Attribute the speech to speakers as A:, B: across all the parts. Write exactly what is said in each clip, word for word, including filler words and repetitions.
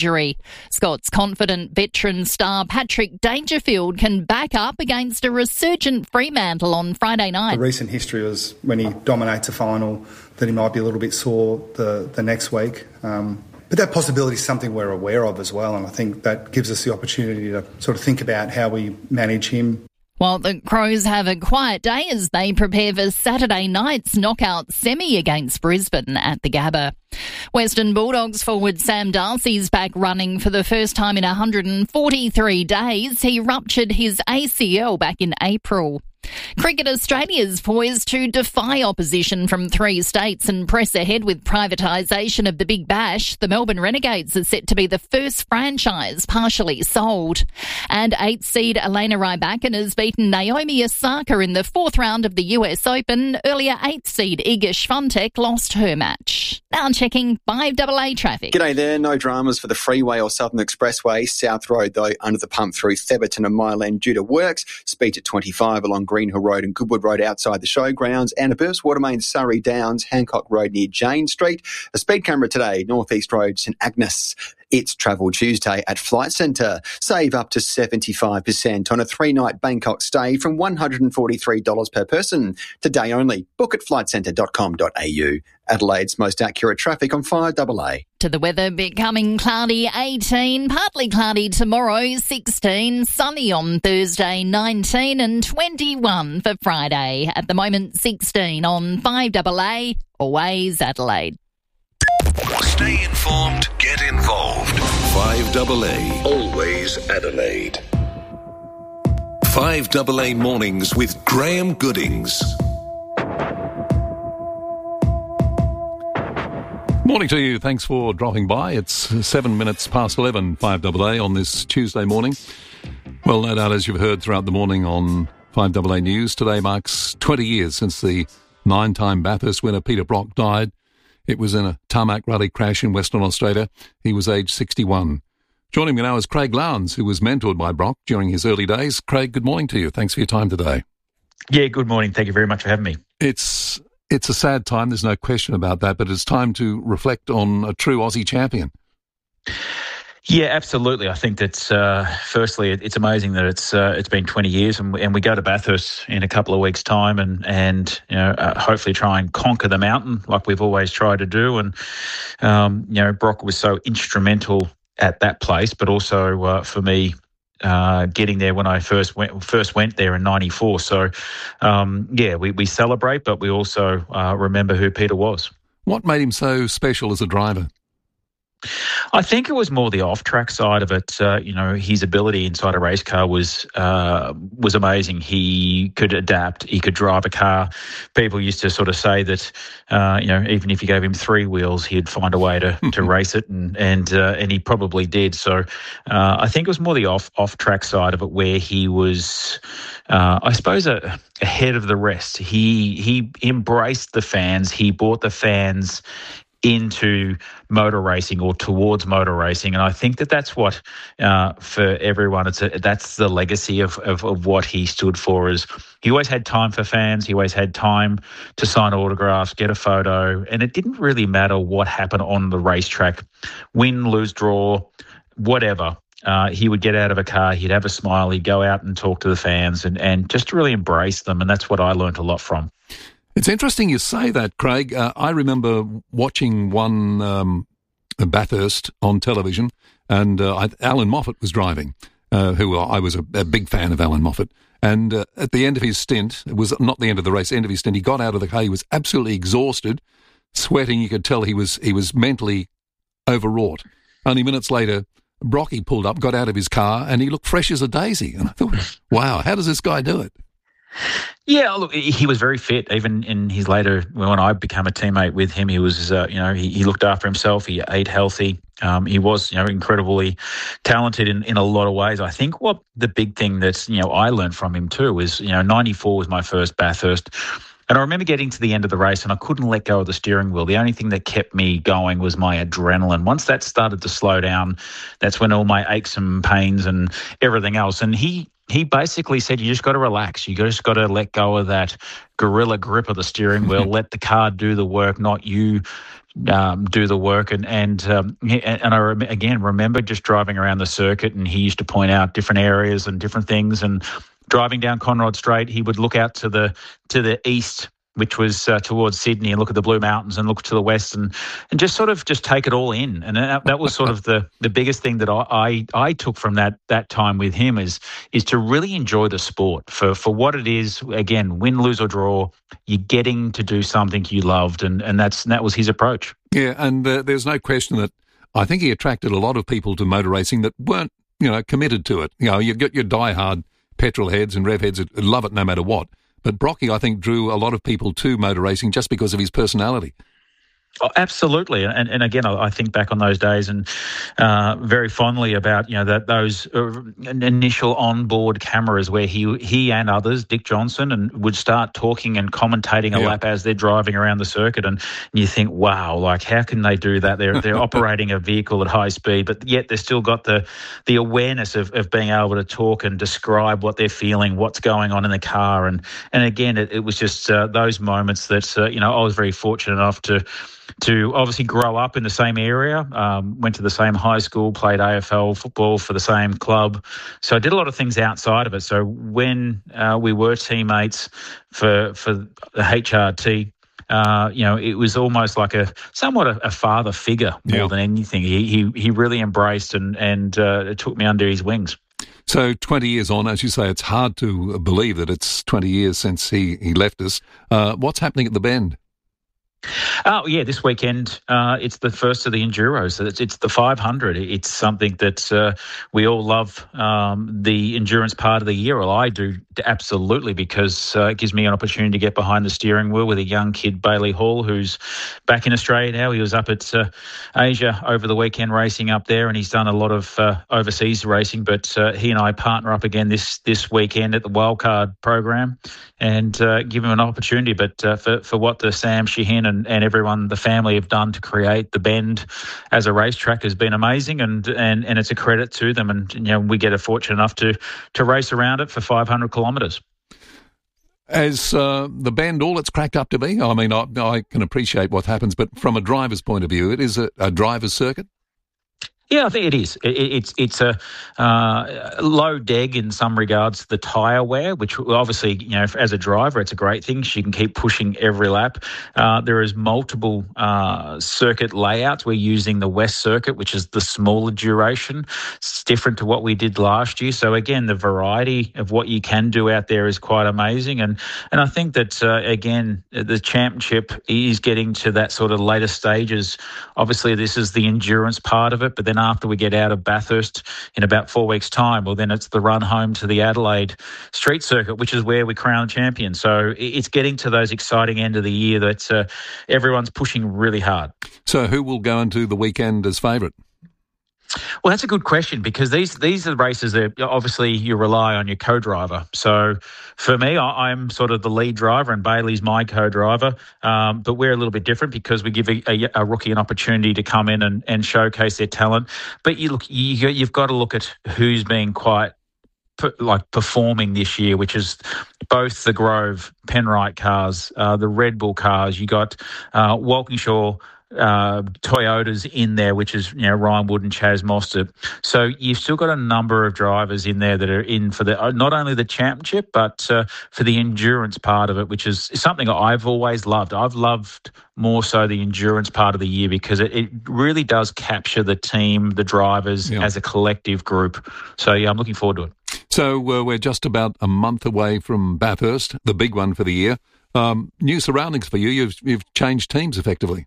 A: injury. Scott's confident veteran star Patrick Dangerfield can back up against a resurgent Fremantle on Friday night.
B: The recent history was when he dominates a final that he might be a little bit sore the, the next week. Um, but that possibility is something we're aware of as well, and I think that gives us the opportunity to sort of think about how we manage him.
A: While the Crows have a quiet day as they prepare for Saturday night's knockout semi against Brisbane at the Gabba. Western Bulldogs forward Sam Darcy's back running for the first time in one hundred forty-three days. He ruptured his A C L back in April. Cricket Australia's poised to defy opposition from three states and press ahead with privatisation of the Big Bash. The Melbourne Renegades are set to be the first franchise partially sold. And eighth seed Elena Rybakina has beaten Naomi Osaka in the fourth round of the U S Open. Earlier eighth seed Iga Swiatek lost her match. Now checking five A A traffic.
C: G'day there, no dramas for the Freeway or Southern Expressway. South Road though under the pump through Theberton and Mile End due to works. Speed at twenty-five along Green Hill Road and Goodwood Road outside the showgrounds, and a burst water main Surrey Downs, Hancock Road near Jane Street. A speed camera today, North East Road, St Agnes. It's Travel Tuesday at Flight Centre. Save up to seventy-five percent on a three-night Bangkok stay from one hundred forty-three dollars per person. Today only. Book at flight centre dot com dot a u. Adelaide's most accurate traffic on five A A.
A: To the weather, becoming cloudy eighteen, partly cloudy tomorrow sixteen, sunny on Thursday nineteen and twenty-one for Friday. At the moment sixteen on five A A, always Adelaide.
D: Stay informed, get involved. five A A, always Adelaide. five A A mornings with Graham Goodings.
E: Morning to you. Thanks for dropping by. It's seven minutes past eleven, five A A on this Tuesday morning. Well, no doubt, as you've heard throughout the morning on five A A News, today marks twenty years since the nine-time Bathurst winner Peter Brock died. It was in a tarmac rally crash in Western Australia. He was aged sixty-one. Joining me now is Craig Lowndes, who was mentored by Brock during his early days. Craig, good morning to you. Thanks for your time today.
F: Yeah, good morning. Thank you very much for having me.
E: It's it's a sad time, there's no question about that, but it's time to reflect on a true Aussie champion.
F: Yeah, absolutely. I think that's uh, firstly, it's amazing that it's uh, it's been twenty years, and we, and we go to Bathurst in a couple of weeks' time, and and you know uh, hopefully try and conquer the mountain like we've always tried to do. And um, you know, Brock was so instrumental at that place, but also uh, for me uh, getting there when I first went first went there in ninety-four. So um, yeah, we we celebrate, but we also uh, remember who Peter was.
E: What made him so special as a driver?
F: I think it was more the off-track side of it. Uh, you know, his ability inside a race car was uh, was amazing. He could adapt. He could drive a car. People used to sort of say that, uh, you know, even if you gave him three wheels, he'd find a way to, to race it, and and uh, and he probably did. So uh, I think it was more the off off-track side of it where he was, uh, I suppose, a, ahead of the rest. He he embraced the fans. He brought the fans into motor racing or towards motor racing, and I think that that's what uh, for everyone it's a, that's the legacy of, of of what he stood for. Is he always had time for fans, he always had time to sign autographs, get a photo, and it didn't really matter what happened on the racetrack, win, lose, draw, whatever. Uh, he would get out of a car, he'd have a smile, he'd go out and talk to the fans, and and just really embrace them, and that's what I learned a lot from.
E: It's interesting you say that, Craig. Uh, I remember watching one um, Bathurst on television, and uh, I, Alan Moffat was driving, uh, who I was a, a big fan of Alan Moffat. And uh, at the end of his stint, it was not the end of the race, the end of his stint, he got out of the car, he was absolutely exhausted, sweating. You could tell he was he was mentally overwrought. Only minutes later, Brocky pulled up, got out of his car, and he looked fresh as a daisy. And I thought, wow, how does this guy do it?
F: Yeah, look, he was very fit. Even in his later, when I became a teammate with him, he was, uh, you know, he, he looked after himself. He ate healthy. Um, he was, you know, incredibly talented in, in a lot of ways. I think what the big thing that's, you know, I learned from him too is, you know, ninety-four was my first Bathurst. And I remember getting to the end of the race and I couldn't let go of the steering wheel. The only thing that kept me going was my adrenaline. Once that started to slow down, that's when all my aches and pains and everything else. And he he basically said, you just got to relax. You just got to let go of that gorilla grip of the steering wheel. Let the car do the work, not you um, do the work. And and um, and I rem- again remember just driving around the circuit, and he used to point out different areas and different things. And driving down Conrod Straight, he would look out to the to the east, which was uh, towards Sydney, and look at the Blue Mountains and look to the west, and, and just sort of just take it all in. And that, that was sort of the, the biggest thing that I, I I took from that that time with him is is to really enjoy the sport for, for what it is. Again, win, lose or draw, you're getting to do something you loved, and, and that's that was his approach.
E: Yeah, and uh, there's no question that I think he attracted a lot of people to motor racing that weren't, you know, committed to it. You know, you've got your diehard petrol heads and rev heads that love it no matter what. But Brocky, I think, drew a lot of people to motor racing just because of his personality.
F: Oh, absolutely, and and again, I think back on those days and uh, very fondly about you know that those initial onboard cameras where he he and others, Dick Johnson, and would start talking and commentating a
E: yeah.
F: lap as they're driving around the circuit, and, and you think, wow, like how can they do that? They're they're operating a vehicle at high speed, but yet they've still got the the awareness of, of being able to talk and describe what they're feeling, what's going on in the car, and and again, it, it was just uh, those moments that uh, you know I was very fortunate enough to. to obviously grow up in the same area, um, went to the same high school, played A F L football for the same club. So I did a lot of things outside of it. So when uh, we were teammates for for the H R T, uh, you know, it was almost like a somewhat a, a father figure more
E: yeah.
F: than anything. He he, he really embraced and, and uh, took me under his wings.
E: So twenty years on, as you say, it's hard to believe that it's twenty years since he, he left us. Uh, what's happening at the Bend?
F: Oh, yeah, this weekend uh, it's the first of the Enduros. It's, it's the five hundred. It's something that uh, we all love, um, the endurance part of the year. Well, I do absolutely, because uh, it gives me an opportunity to get behind the steering wheel with a young kid, Bailey Hall, who's back in Australia now. He was up at uh, Asia over the weekend racing up there, and he's done a lot of uh, overseas racing. But uh, he and I partner up again this, this weekend at the Wildcard program and uh, give him an opportunity. But uh, for, for what the Sam Sheehan and, and everyone, the family, have done to create the Bend as a racetrack has been amazing, and, and, and it's a credit to them. And you know, we get a fortune enough to to race around it for five hundred kilometres.
E: As uh, the Bend all it's cracked up to be? I mean, I, I can appreciate what happens, but from a driver's point of view, it is a, a driver's circuit?
F: Yeah, I think it is. It, it's it's a uh, low deg in some regards, the tyre wear, which obviously, you know, as a driver, it's a great thing. She can keep pushing every lap. Uh, there is multiple uh, circuit layouts. We're using the West Circuit, which is the smaller duration. It's different to what we did last year. So again, the variety of what you can do out there is quite amazing. And and I think that, uh, again, the championship is getting to that sort of later stages. Obviously, this is the endurance part of it, but then after we get out of Bathurst in about four weeks' time, well, then it's the run home to the Adelaide Street Circuit, which is where we crown champion. So it's getting to those exciting end of the year that uh, everyone's pushing really hard.
E: So who will go into the weekend as favourite?
F: Well, that's a good question, because these these are the races that obviously you rely on your co-driver. So for me, I'm sort of the lead driver and Bailey's my co-driver, um, but we're a little bit different because we give a, a, a rookie an opportunity to come in and, and showcase their talent. But you look, you, you've got to look at who's been quite like performing this year, which is both the Grove Penrite cars, uh, the Red Bull cars. You got uh, Walkinshaw Uh, Toyotas in there, which is, you know, Ryan Wood and Chaz Mostert. So you've still got a number of drivers in there that are in for the not only the championship, but uh, for the endurance part of it, which is something I've always loved. I've loved more so the endurance part of the year because it, it really does capture the team, the drivers yeah. as a collective group. So, yeah, I'm looking forward to it.
E: So uh, we're just about a month away from Bathurst, the big one for the year. Um, new surroundings for you. You've, you've changed teams effectively.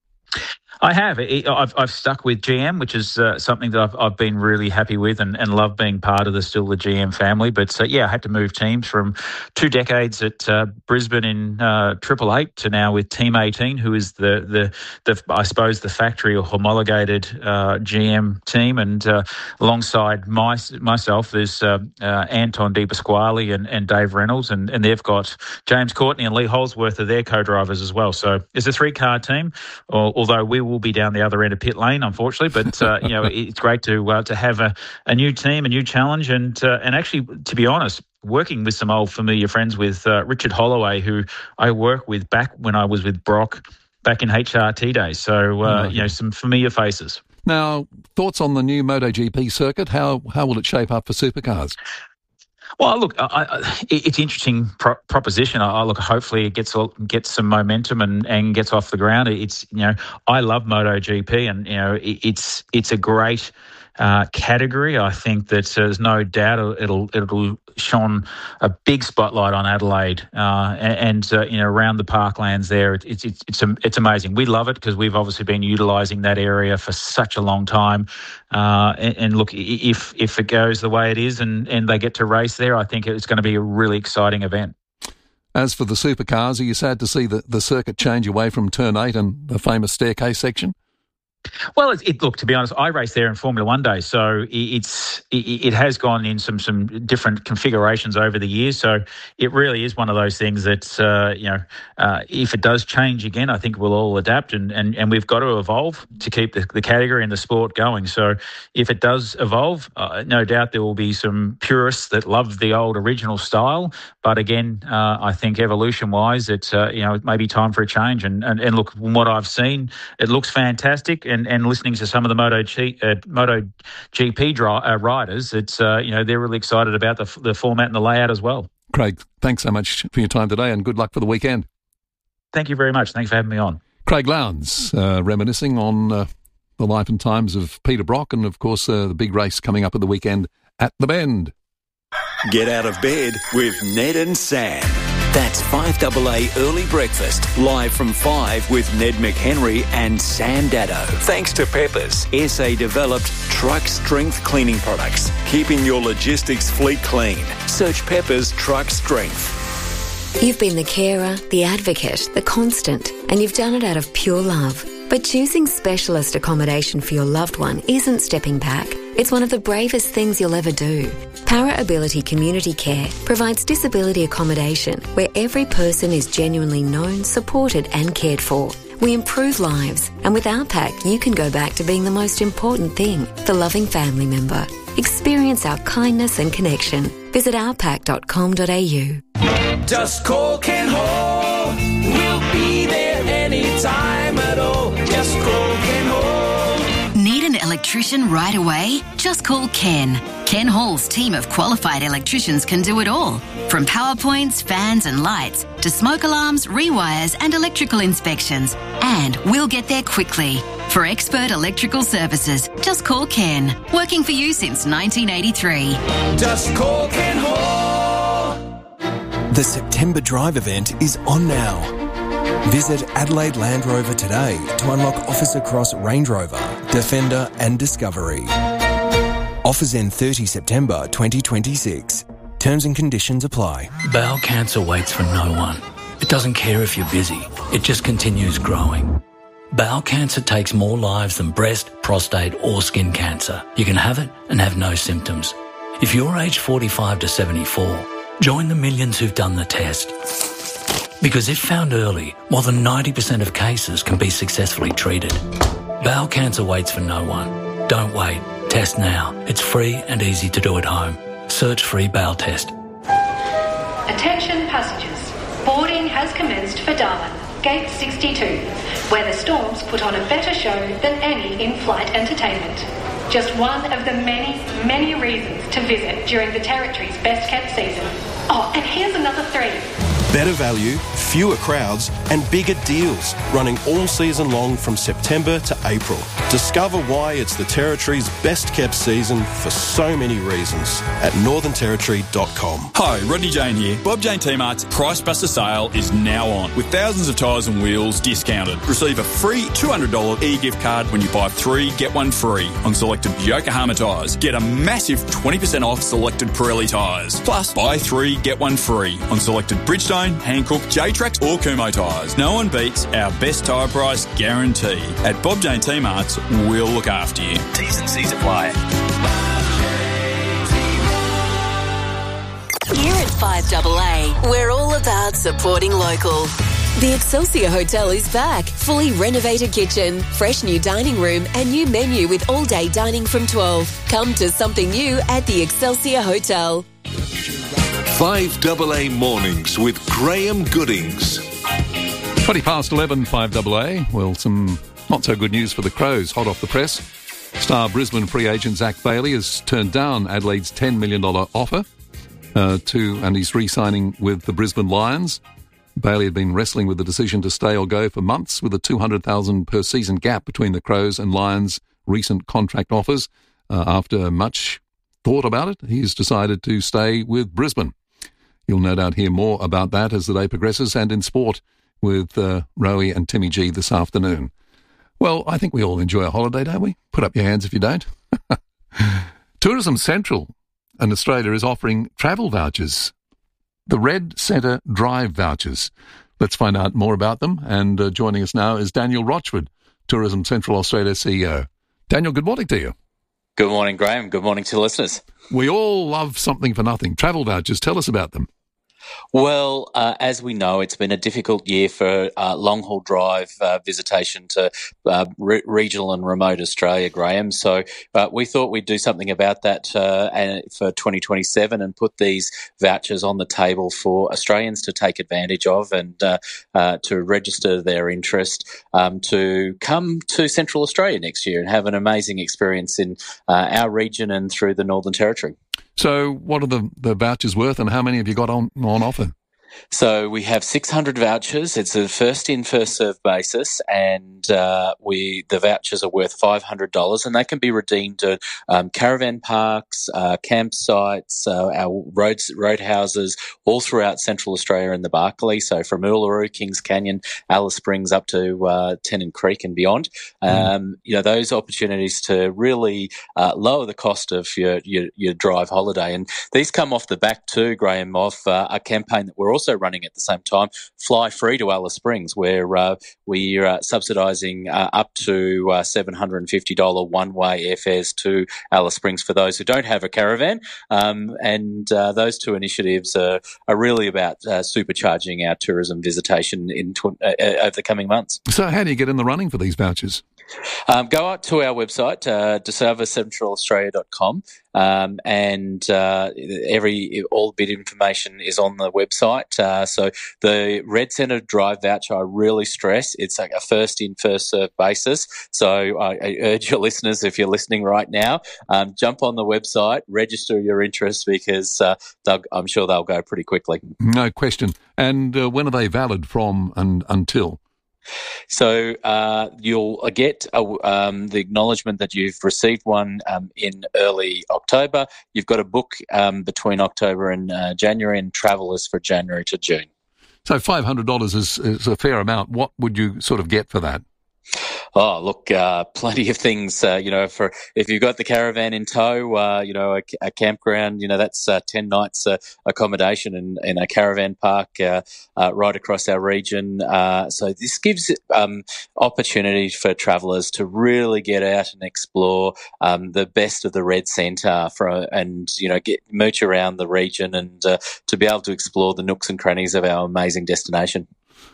F: I have. I've, I've stuck with G M, which is uh, something that I've, I've been really happy with and, and love being part of the still the G M family. But, uh, yeah, I had to move teams from two decades at uh, Brisbane in uh, Triple Eight to now with Team eighteen, who is the, the, the I suppose, the factory or homologated uh, G M team. And uh, alongside my, myself, there's uh, uh, Anton De Pasquale and, and Dave Reynolds, and, and they've got James Courtney and Lee Holsworth are their co-drivers as well. So it's a three-car team, although we will be down the other end of pit lane, unfortunately. But uh, you know, it's great to uh, to have a, a new team, a new challenge, and uh, and actually, to be honest, working with some old familiar friends with uh, Richard Holloway, who I worked with back when I was with Brock back in H R T days. So, uh,
E: oh,
F: you know, some familiar faces.
E: Now, thoughts on the new MotoGP circuit? How how will it shape up for supercars?
F: Well, look, I, I, it's an interesting pro- proposition. I, I look, hopefully it gets gets some momentum and, and gets off the ground. It's, you know, I love MotoGP, and you know, it, it's it's a great uh, category. I think that there's no doubt it'll it'll shone a big spotlight on Adelaide uh, and, and uh, you know, around the parklands there. It's it's it's it's, it's amazing. We love it because we've obviously been utilising that area for such a long time. Uh, and, and look, if if it goes the way it is and, and they get to race there, I think it's going to be a really exciting event.
E: As for the supercars, are you sad to see the, the circuit change away from Turn eight and the famous staircase section?
F: Well, it, it, look, to be honest, I raced there in Formula One days, so it's it, it has gone in some some different configurations over the years. So it really is one of those things that uh, you know, uh, if it does change again, I think we'll all adapt, and, and, and we've got to evolve to keep the, the category and the sport going. So if it does evolve, uh, no doubt there will be some purists that love the old original style. But again, uh, I think evolution-wise, it's uh, you know, it may be time for a change. And and, and look, from what I've seen, it looks fantastic. And, and listening to some of the Moto G, uh, MotoGP dri- uh, riders, it's uh, you know, they're really excited about the, the format and the layout as well.
E: Craig, thanks so much for your time today, and good luck for the weekend.
F: Thank you very much. Thanks for having me on.
E: Craig Lowndes, uh, reminiscing on uh, the life and times of Peter Brock, and of course uh, the big race coming up at the weekend at the Bend.
D: Get out of bed with Ned and Sam. That's five A A Early Breakfast, live from five with Ned McHenry and Sam Dado. Thanks to Peppers, S A-developed truck strength cleaning products, keeping your logistics fleet clean. Search Peppers Truck Strength.
G: You've been the carer, the advocate, the constant, and you've done it out of pure love. But choosing specialist accommodation for your loved one isn't stepping back. It's one of the bravest things you'll ever do. Para Ability Community Care provides disability accommodation where every person is genuinely known, supported and cared for. We improve lives, and with our pack you can go back to being the most important thing, the loving family member. Experience our kindness and connection. Visit our pack dot com dot a u.
H: Just call Ken Hall. We'll be there anytime at all. Just call Ken Hall.
I: Need an electrician right away? Just call Ken. Ken Hall's team of qualified electricians can do it all. From power points, fans and lights to smoke alarms, rewires and electrical inspections. And we'll get there quickly. For expert electrical services, just call Ken. Working for you since nineteen eighty-three.
H: Just call Ken Hall.
J: The September Drive event is on now. Visit Adelaide Land Rover today to unlock offers across Range Rover, Defender and Discovery. Offers end thirtieth September twenty twenty-six. Terms and conditions apply.
K: Bowel cancer waits for no one. It doesn't care if you're busy. It just continues growing. Bowel cancer takes more lives than breast, prostate or skin cancer. You can have it and have no symptoms. If you're aged forty-five to seventy-four, join the millions who've done the test. Because if found early, more than ninety percent of cases can be successfully treated. Bowel cancer waits for no one. Don't wait. Test now. It's free and easy to do at home. Search free bowel test.
L: Attention passengers. Boarding has commenced for Darwin, Gate sixty-two, where the Storms put on a better show than any in-flight entertainment. Just one of the many, many reasons to visit during the Territory's best-kept season. Oh, and here's another three.
M: Better value, fewer crowds and bigger deals running all season long from September to April. Discover why it's the Territory's best kept season for so many reasons at northern territory dot com.
N: Hi, Rodney Jane here. Bob Jane T-Mart's Price Buster sale is now on with thousands of tyres and wheels discounted. Receive a free two hundred dollars e-gift card when you buy three, get one free on selected Yokohama tyres. Get a massive twenty percent off selected Pirelli tyres. Plus, buy three, get one free on selected Bridgestone, Hankook, J-Trax or Kumho tyres. No one beats our best tyre price guarantee. At Bob Jane T-Mart's, we'll look after you. T's and C's apply.
I: Here at five A A, we're all about supporting local.
G: The Excelsior Hotel is back. Fully renovated kitchen, fresh new dining room and new menu with all-day dining from twelve. Come to something new at the Excelsior Hotel.
D: five A A Mornings with Graham Goodings.
E: twenty past eleven, five double A. Well, some not so good news for the Crows, hot off the press. Star Brisbane free agent Zach Bailey has turned down Adelaide's ten million dollars offer uh, to, and he's re-signing with the Brisbane Lions. Bailey had been wrestling with the decision to stay or go for months, with a two hundred thousand dollars per season gap between the Crows and Lions' recent contract offers. Uh, after much thought about it, he's decided to stay with Brisbane. You'll no doubt hear more about that as the day progresses, and in sport with uh, Rowie and Timmy G this afternoon. Well, I think we all enjoy a holiday, don't we? Put up your hands if you don't. Tourism Central in Australia is offering travel vouchers, the Red Centre Drive vouchers. Let's find out more about them. And uh, joining us now is Daniel Rochford, Tourism Central Australia C E O. Daniel, good morning to you.
O: Good morning, Graham. Good morning to listeners.
E: We all love something for nothing. Travel vouchers, tell us about them.
O: Well, uh, as we know, it's been a difficult year for uh, long-haul drive uh, visitation to uh, re- regional and remote Australia, Graham. So uh, we thought we'd do something about that uh, and for twenty twenty-seven and put these vouchers on the table for Australians to take advantage of and uh, uh, to register their interest um, to come to Central Australia next year and have an amazing experience in uh, our region and through the Northern Territory.
E: So what are the, the vouchers worth and how many have you got on, on offer?
O: So we have six hundred vouchers. It's a first-in, first-served basis, and uh, we the vouchers are worth five hundred dollars, and they can be redeemed at um, caravan parks, uh, campsites, uh, our roads, roadhouses, all throughout Central Australia and the Barkly. So from Uluru, Kings Canyon, Alice Springs up to uh, Tennant Creek and beyond. Mm. Um, you know, those opportunities to really uh, lower the cost of your, your your drive holiday, and these come off the back too, Graham, of uh, a campaign that we're also running at the same time, Fly Free to Alice Springs, where uh, we're uh, subsidising uh, up to uh, seven hundred fifty dollars one-way airfares to Alice Springs for those who don't have a caravan. Um, and uh, those two initiatives are, are really about uh, supercharging our tourism visitation in tw- uh, over the coming months.
E: So how do you get in the running for these vouchers?
O: Um, go out to our website, uh, discover central australia dot com, um, and uh, every all bit information is on the website. Uh, so the Red Centre Drive voucher, I really stress, it's like a first-in, first-served basis. So I, I urge your listeners, if you're listening right now, um, jump on the website, register your interest, because uh, I'm sure they'll go pretty quickly.
E: No question. And uh, when are they valid from and until?
O: So uh, you'll get a, um, the acknowledgement that you've received one um, in early October. You've got a book um, between October and uh, January, and travel is for January to June.
E: So five hundred dollars is, is a fair amount. What would you sort of get for that?
O: Oh, look, uh, plenty of things, uh, you know, for if you've got the caravan in tow, uh, you know, a, a campground, you know, that's uh, ten nights uh, accommodation in, in a caravan park uh, uh, right across our region. Uh, so this gives um, opportunity for travellers to really get out and explore um, the best of the Red Centre for, and, you know, get mooch around the region and uh, to be able to explore the nooks and crannies of our amazing destination.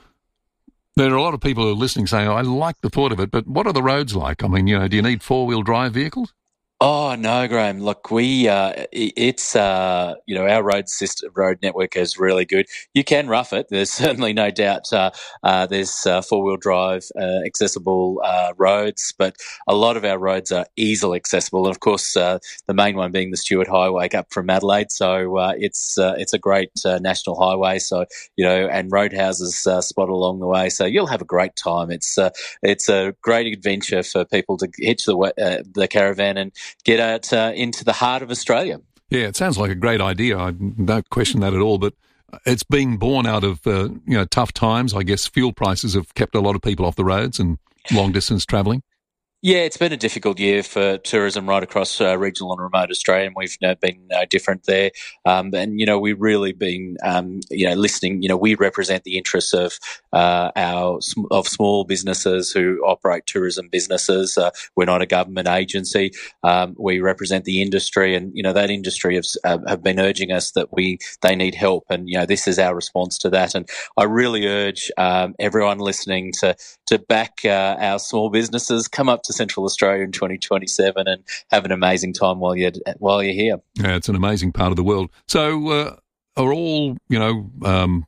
E: There are a lot of people who are listening saying, oh, I like the thought of it, but what are the roads like? I mean, you know, do you need four-wheel drive vehicles?
O: Oh, no, Graham. Look, we, uh, it's, uh, you know, our road system, road network is really good. You can rough it. There's certainly no doubt, uh, uh, there's, uh, four-wheel drive, uh, accessible, uh, roads, but a lot of our roads are easily accessible. And of course, uh, the main one being the Stuart Highway up from Adelaide. So, uh, it's, uh, it's a great, uh, national highway. So, you know, and roadhouses, uh, spotted along the way. So you'll have a great time. It's, uh, it's a great adventure for people to hitch the, uh, the caravan and get out uh, into the heart of Australia.
E: Yeah, it sounds like a great idea. I don't question that at all, but it's been born out of uh, you know tough times. I guess fuel prices have kept a lot of people off the roads and long-distance travelling.
O: Yeah, it's been a difficult year for tourism right across uh, regional and remote Australia, and we've you know, been no different there. Um, and, you know, we've really been, um, you know, listening. You know, we represent the interests of uh, our of small businesses who operate tourism businesses. Uh, we're not a government agency. Um, we represent the industry, and, you know, that industry have, uh, have been urging us that we they need help, and, you know, this is our response to that. And I really urge um, everyone listening to to back uh, our small businesses, come up to Central Australia in twenty twenty-seven and have an amazing time while you're while you're here.
E: Yeah, it's an amazing part of the world. So, uh, are all you know um,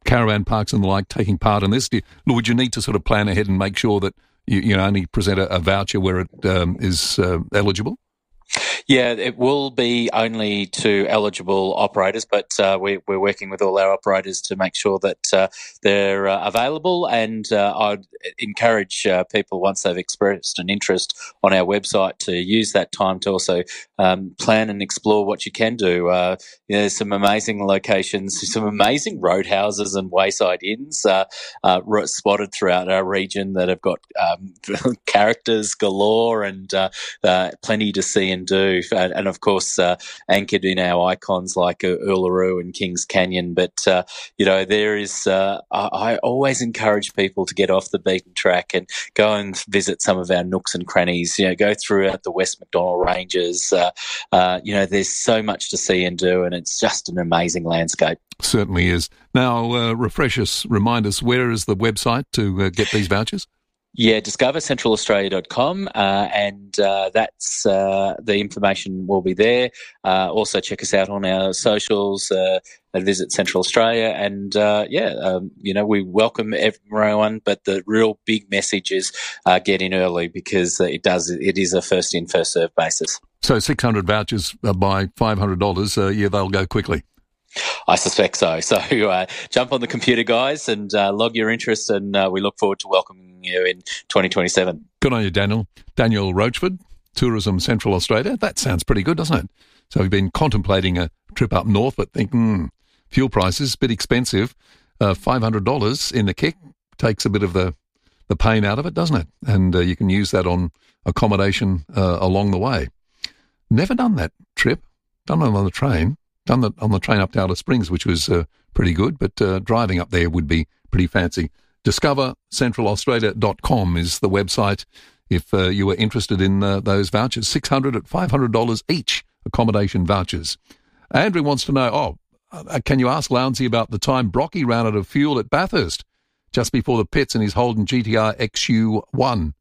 E: caravan parks and the like taking part in this? Do you, would you need to sort of plan ahead and make sure that you, you know, only present a, a voucher where it um, is uh, eligible?
O: Yeah, it will be only to eligible operators, but uh, we, we're working with all our operators to make sure that uh, they're uh, available. And uh, I'd encourage uh, people, once they've expressed an interest on our website, to use that time to also um, plan and explore what you can do. Uh, you know, there's some amazing locations, some amazing roadhouses and wayside inns uh, uh, spotted throughout our region that have got um, characters galore and uh, uh, plenty to see and do. And, and of course, uh, anchored in our icons like uh, Uluru and Kings Canyon. But, uh, you know, there is, uh, I, I always encourage people to get off the beaten track and go and visit some of our nooks and crannies, you know, go throughout the West Macdonnell Ranges. Uh, uh, you know, there's so much to see and do, and it's just an amazing landscape.
E: Certainly is. Now, uh, refresh us, remind us, where is the website to uh, get these vouchers?
O: Yeah, discover central australia dot com, uh, and uh, that's uh, the information will be there. Uh, also, check us out on our socials uh, and visit Central Australia. And uh, yeah, um, you know, we welcome everyone, but the real big message is uh, get in early, because it does it is a first in, first served basis.
E: So six hundred vouchers uh, by five hundred dollars. Uh, yeah, they'll go quickly.
O: I suspect so. So uh, jump on the computer, guys, and uh, log your interest, and uh, we look forward to welcoming you in twenty twenty-seven.
E: Good on you, Daniel. Daniel Rochford, Tourism Central Australia. That sounds pretty good, doesn't it? So we've been contemplating a trip up north, but think, hmm, fuel prices, a bit expensive. Uh, five hundred dollars in the kick takes a bit of the, the pain out of it, doesn't it? And uh, you can use that on accommodation uh, along the way. Never done that trip. Done it on the train. Done that on the train up to Alice Springs, which was uh, pretty good, but uh, driving up there would be pretty fancy. discover central australia dot com is the website if uh, you were interested in uh, those vouchers. six hundred at five hundred dollars each, accommodation vouchers. Andrew wants to know, oh, uh, can you ask Lounsey about the time Brocky ran out of fuel at Bathurst just before the pits in his Holden G T R X U one?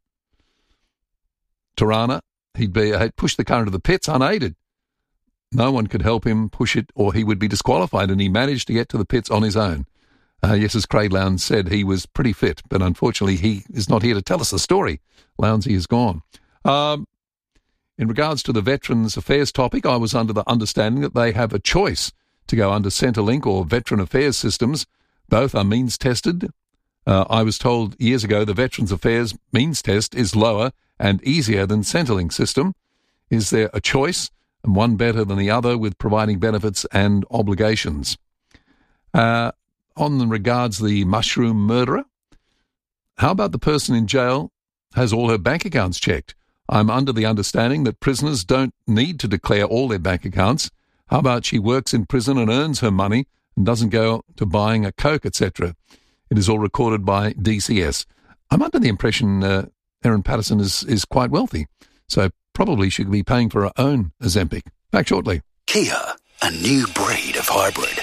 E: Tirana, he'd be uh, pushed the car into the pits unaided. No one could help him push it or he would be disqualified, and he managed to get to the pits on his own. Uh, yes, as Craig Lowndes said, he was pretty fit, but unfortunately he is not here to tell us the story. Lounsey is gone. Um, in regards to the Veterans Affairs topic, I was under the understanding that they have a choice to go under Centrelink or Veteran Affairs systems. Both are means tested. Uh, I was told years ago the Veterans Affairs means test is lower and easier than Centrelink system. Is there a choice, and one better than the other with providing benefits and obligations? Uh, on regards the mushroom murderer, how about the person in jail has all her bank accounts checked? I'm under the understanding that prisoners don't need to declare all their bank accounts. How about she works in prison and earns her money and doesn't go to buying a Coke, et cetera? It is all recorded by D C S. I'm under the impression uh, Erin Patterson is, is quite wealthy, so probably she could be paying for her own Ozempic. Back shortly.
P: Kia, a new breed of hybrid.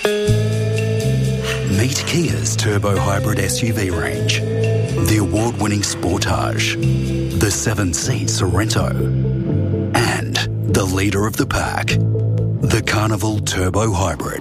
P: Meet Kia's turbo hybrid S U V range. The award-winning Sportage, the seven-seat Sorento, and the leader of the pack, the Carnival Turbo Hybrid.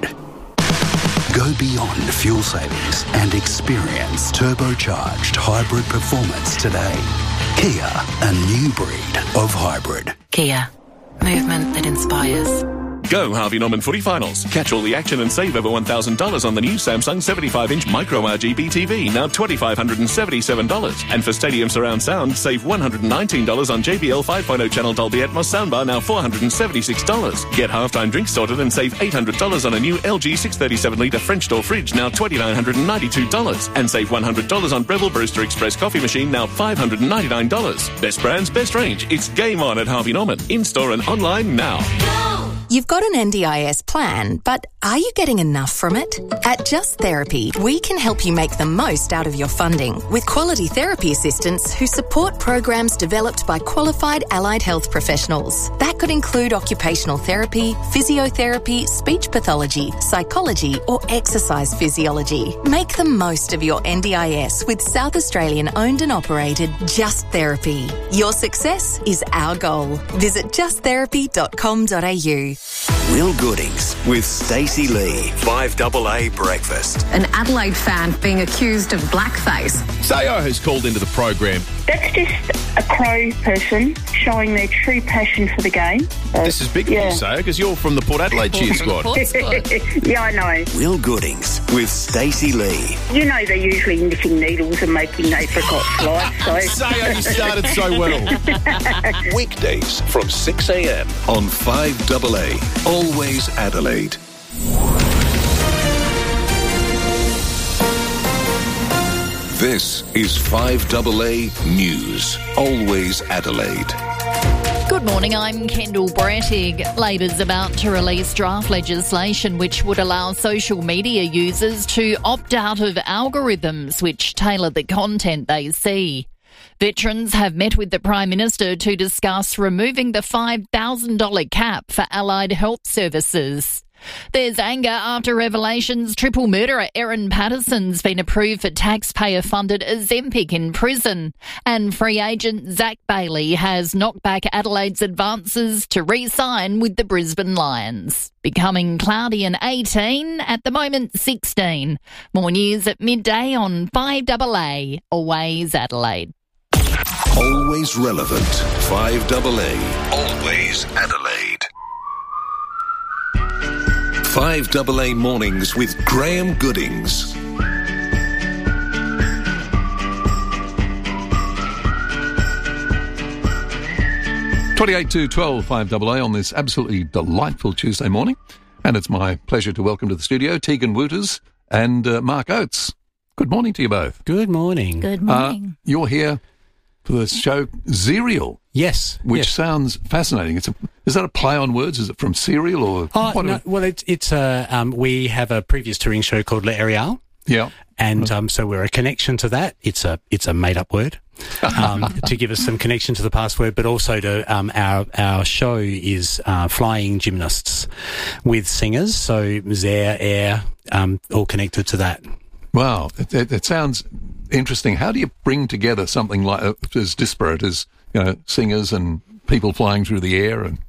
P: Go beyond fuel savings and experience turbocharged hybrid performance today. Kia, a new breed of hybrid.
Q: Kia, movement that inspires.
R: Go Harvey Norman Footy Finals. Catch all the action and save over one thousand dollars on the new Samsung seventy-five inch Micro R G B T V, now two thousand five hundred seventy-seven dollars. And for Stadium Surround Sound, save one hundred nineteen dollars on J B L five point oh channel Dolby Atmos soundbar, now four hundred seventy-six dollars. Get halftime drinks sorted and save eight hundred dollars on a new L G six thirty-seven litre French door fridge, now two thousand nine hundred ninety-two dollars. And save one hundred dollars on Breville Brewster Express coffee machine, now five hundred ninety-nine dollars. Best brands, best range. It's game on at Harvey Norman. In-store and online now.
S: You've got an N D I S plan, but are you getting enough from it? At Just Therapy, we can help you make the most out of your funding with quality therapy assistants who support programs developed by qualified allied health professionals. That could include occupational therapy, physiotherapy, speech pathology, psychology, or exercise physiology. Make the most of your N D I S with South Australian owned and operated Just Therapy. Your success is our goal. Visit just therapy dot com dot a u.
D: Will Goodings with Stacey Lee. five double A Breakfast.
T: An Adelaide fan being accused of blackface.
U: Sayo has called into the program.
V: That's just a Crow person showing their true passion for the game. So,
U: this is big
V: yeah.
U: for you, Sayo, because you're from the Port Adelaide cheer squad.
V: Yeah, I know.
D: Will Goodings with Stacey Lee.
V: You know they're usually knitting needles and making apricot slice. So.
U: Sayo, you started so well.
R: Weekdays from six a.m. on five double A. Always Adelaide. This is five double A News. Always Adelaide.
A: Good morning, I'm Kendall Brettig. Labor's about to release draft legislation which would allow social media users to opt out of algorithms which tailor the content they see. Veterans have met with the Prime Minister to discuss removing the five thousand dollars cap for allied health services. There's anger after revelations triple murderer Erin Patterson's been approved for taxpayer-funded Ozempic in prison. And free agent Zach Bailey has knocked back Adelaide's advances to re-sign with the Brisbane Lions. Becoming cloudy and eighteen, at the moment sixteen. More news at midday on five double A, Always Adelaide.
R: Always relevant. five double A. Always Adelaide. five double A Mornings with Graham Goodings.
E: twenty-eight to twelve, five double A on this absolutely delightful Tuesday morning. And it's my pleasure to welcome to the studio Tegan Wooters and uh, Mark Oates. Good morning to you both.
W: Good morning.
A: Good morning.
E: Uh, you're here for the show Serial.
W: Yes.
E: Which
W: yes.
E: sounds fascinating. It's a, is that a play on words? Is it from cereal or?
W: Oh,
E: what
W: no,
E: a,
W: well, it's, it's uh, um, we have a previous touring show called Le Ariel.
E: Yeah.
W: And um, so we're a connection to that. It's a it's a made up word um, to give us some connection to the past word, but also to um, our our show is uh, flying gymnasts with singers. So Zaire, Air, um, all connected to that.
E: Wow, it, it, it sounds interesting. How do you bring together something like uh, as disparate as you know singers and people flying through the air and?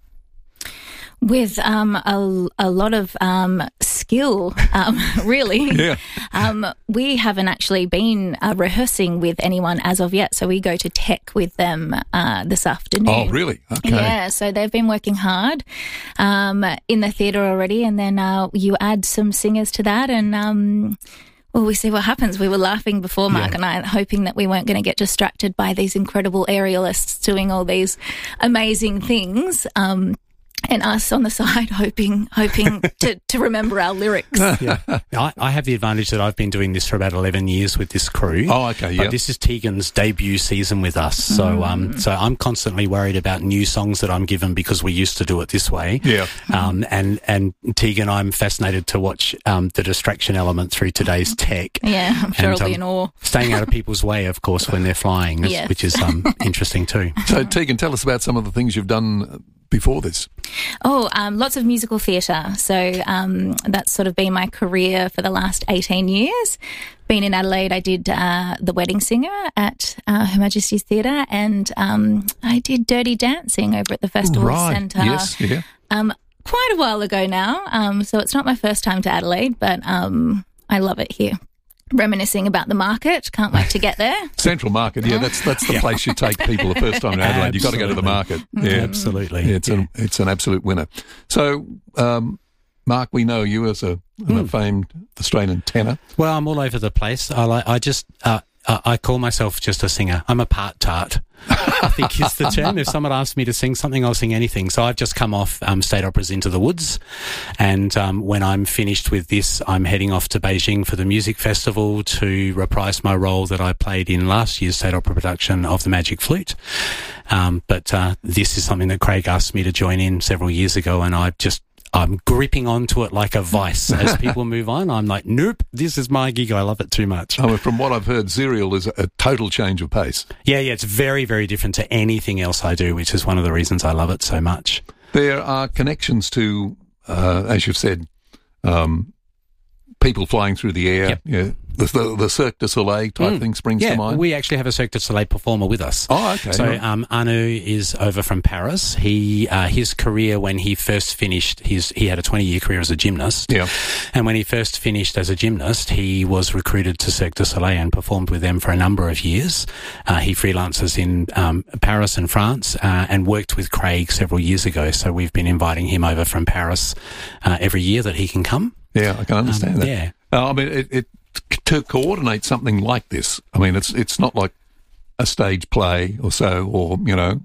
X: With um, a, a lot of um, skill, um, really.
E: Yeah.
X: Um, we haven't actually been uh, rehearsing with anyone as of yet, so we go to tech with them uh, this afternoon.
E: Oh, really? Okay.
X: Yeah, so they've been working hard um, in the theatre already, and then uh, you add some singers to that, and um, well, we see what happens. We were laughing before, Mark yeah. and I, hoping that we weren't going to get distracted by these incredible aerialists doing all these amazing things. Um And us on the side hoping hoping to, to remember our lyrics.
W: Yeah. I, I have the advantage that I've been doing this for about eleven years with this crew.
E: Oh, okay, yeah.
W: But this is Tegan's debut season with us. So
X: Mm.
W: um, so I'm constantly worried about new songs that I'm given because we used to do it this way.
E: Yeah.
W: Um, and, and Tegan, I'm fascinated to watch um, the distraction element through today's tech.
X: Yeah, I'm sure
W: and,
X: it'll be
W: um,
X: in awe.
W: Staying out of people's way, of course, when they're flying,
X: Yes.
W: which is um, interesting too.
E: So, Tegan, tell us about some of the things you've done before this.
X: Oh, um, lots of musical theatre. So um, that's sort of been my career for the last eighteen years. Been in Adelaide, I did uh, The Wedding Singer at uh, Her Majesty's Theatre, and um, I did Dirty Dancing over at the Festival
E: right.
X: Centre.
E: Yes, yeah.
X: Um, quite a while ago now, um, so it's not my first time to Adelaide, but um, I love it here. Reminiscing about the market. Can't wait to get there.
E: Central Market, yeah, that's that's the place you take people the first time to Adelaide. You've got to go to the market. Yeah,
W: absolutely.
E: Yeah, it's, yeah. An, it's an absolute winner. So, um, Mark, we know you as a, an
W: Mm.
E: famed Australian tenor.
W: Well, I'm all over the place. I like. I just. Uh, I call myself just a singer. I'm a part tart, I think is the term. If someone asks me to sing something, I'll sing anything. So I've just come off um, State Opera's Into the Woods. And um, when I'm finished with this, I'm heading off to Beijing for the music festival to reprise my role that I played in last year's State Opera production of The Magic Flute. Um, but uh, this is something that Craig asked me to join in several years ago, and I just I'm gripping onto it like a vice as people move on. I'm like, nope, this is my gig. I love it too much.
E: Oh, from what I've heard, Serial is a, a total change of pace.
W: Yeah, yeah, it's very, very different to anything else I do, which is one of the reasons I love it so much.
E: There are connections to, uh, as you've said, um, people flying through the air.
W: Yep.
E: Yeah. The, the, the Cirque du Soleil type
W: Mm.
E: thing springs
W: yeah,
E: to mind.
W: we actually have a Cirque du Soleil performer with us.
E: Oh, okay.
W: So
E: Right.
W: um, Anu is over from Paris. He uh, his career when he first finished his he had a twenty year career as a gymnast.
E: Yeah.
W: And when he first finished as a gymnast, he was recruited to Cirque du Soleil and performed with them for a number of years. Uh, he freelances in um, Paris and France uh, and worked with Craig several years ago. So we've been inviting him over from Paris uh, every year that he can come.
E: Yeah, I can understand
W: Um,
E: that.
W: yeah.
E: Uh, I mean, it, it to coordinate something like this. I mean, it's it's not like a stage play or so, or you know,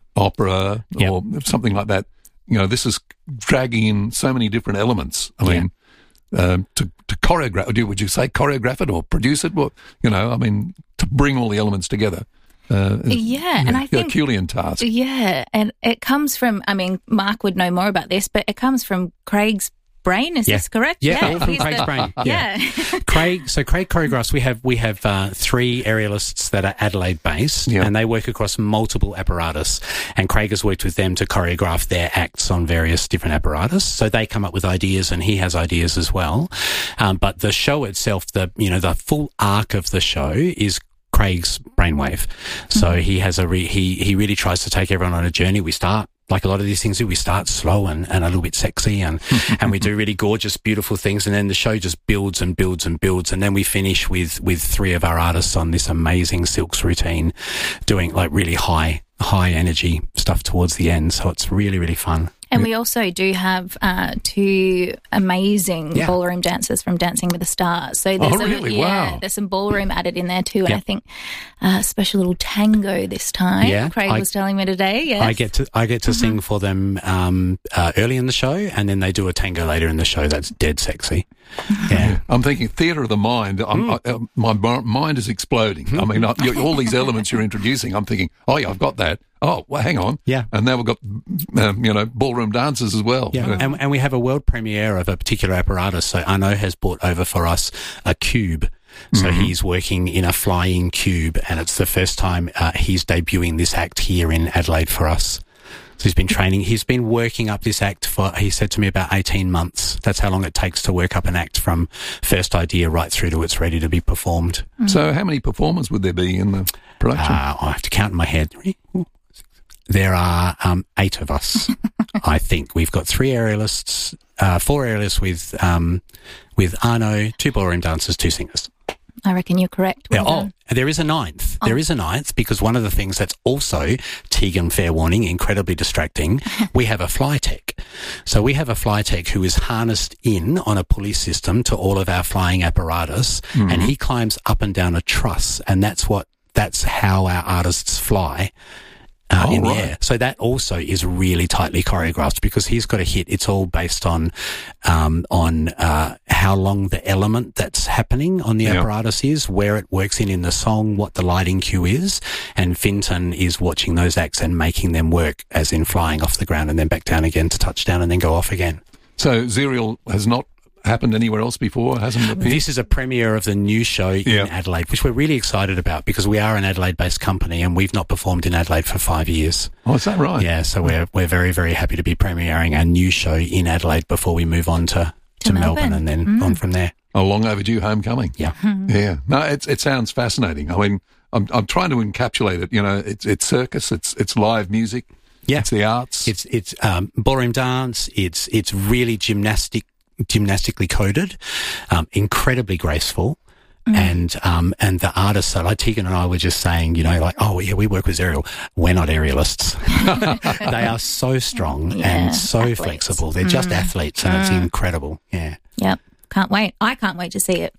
E: opera
W: Yep.
E: or something like that. You know, this is dragging in so many different elements. I mean, um, to to choreograph. Would you, would you say choreograph it or produce it? Well, you know, I mean, to bring all the elements together. Uh, is,
X: Yeah, and I
E: a
X: think-
E: Herculean task.
X: Yeah, and it comes from, I mean, Mark would know more about this, but it comes from Craig's brain. Is
W: Yeah.
X: this correct?
W: Yeah, all from
X: he's
W: Craig's
X: the-
W: brain.
X: Yeah.
W: Craig, so Craig choreographs. We have we have uh, three aerialists that are Adelaide based,
E: Yeah.
W: and they work across multiple apparatus. And Craig has worked with them to choreograph their acts on various different apparatus. So they come up with ideas, and he has ideas as well. Um, but the show itself, the you know the full arc of the show is Craig's brainwave. So he has a re- he he really tries to take everyone on a journey. We start. Like a lot of these things do, we start slow and, and a little bit sexy and, and we do really gorgeous, beautiful things. And then the show just builds and builds and builds. And then we finish with, with three of our artists on this amazing silks routine doing like really high, high energy stuff towards the end. So it's really, really fun.
X: And we also do have uh, two amazing
W: Yeah.
X: ballroom dancers from Dancing with the Stars. So there's
E: Oh,
X: some,
E: really?
X: yeah,
E: Wow.
X: there's some ballroom added in there too. And
W: Yeah.
X: I think a uh, special little tango this time.
W: Yeah,
X: Craig
W: I-
X: was telling me today. Yes.
W: I get to I get to sing for them um, uh, early in the show, and then they do a tango later in the show. That's dead sexy. Yeah.
E: I'm thinking theatre of the mind. I'm, I, uh, my mi- mind is exploding. I mean, I, you, all these elements you're introducing, I'm thinking, oh, yeah, I've got that. Oh, well, hang on.
W: Yeah.
E: And now we've got, um, you know, ballroom dancers as well.
W: Yeah,
E: Uh,
W: and, and we have a world premiere of a particular apparatus. So Arnaud has brought over for us a cube. So he's working in a flying cube, and it's the first time uh, he's debuting this act here in Adelaide for us. So he's been training. He's been working up this act for, he said to me, about eighteen months. That's how long it takes to work up an act from first idea right through to it's ready to be performed.
E: So how many performers would there be in the production?
W: Uh, I have to count in my head. There are um, eight of us, I think. We've got three aerialists, uh, four aerialists with um, with Arnaud, two ballroom dancers, two singers.
X: I reckon you're correct. Well
W: Yeah, oh,
X: done.
W: there is a ninth. There is a ninth because one of the things that's also, Tegan, fair warning, incredibly distracting, we have a fly tech. So we have a fly tech who is harnessed in on a pulley system to all of our flying apparatus,
E: Mm-hmm.
W: and he climbs up and down a truss, and that's what that's how our artists fly. Uh,
E: Oh,
W: in the
E: right.
W: air. So that also is really tightly choreographed because he's got a hit. It's all based on um, on uh, how long the element that's happening on the
E: Yeah.
W: apparatus is, where it works in in the song, what the lighting cue is, and Finton is watching those acts and making them work, as in flying off the ground and then back down again to touch down and then go off again.
E: So Zerial has not happened anywhere else before, hasn't it?
W: This is a premiere of the new show in
E: Yeah.
W: Adelaide, which we're really excited about because we are an Adelaide-based company and we've not performed in Adelaide for five years.
E: Oh, is that right?
W: Yeah, so we're we're very, very happy to be premiering our new show in Adelaide before we move on to, to,
X: To
W: Melbourne.
X: Melbourne.
W: and then
X: Mm.
W: on from there.
E: A long overdue homecoming.
W: Yeah.
E: Yeah. No, it's, it sounds fascinating. I mean, I'm, I'm trying to encapsulate it. You know, it's, it's circus, it's, it's live music.
W: Yeah.
E: It's the arts.
W: It's it's um, ballroom dance. It's it's really gymnastic, gymnastically coded, um, incredibly graceful. And um and the artists, so like Tegan and I were just saying, you know, like, oh yeah, we work with Zerial. We're not aerialists. They are so strong
X: Yeah,
W: and so
X: athletes.
W: flexible. They're just athletes, and it's incredible. Yeah.
X: Yep. Can't wait. I can't wait to see it.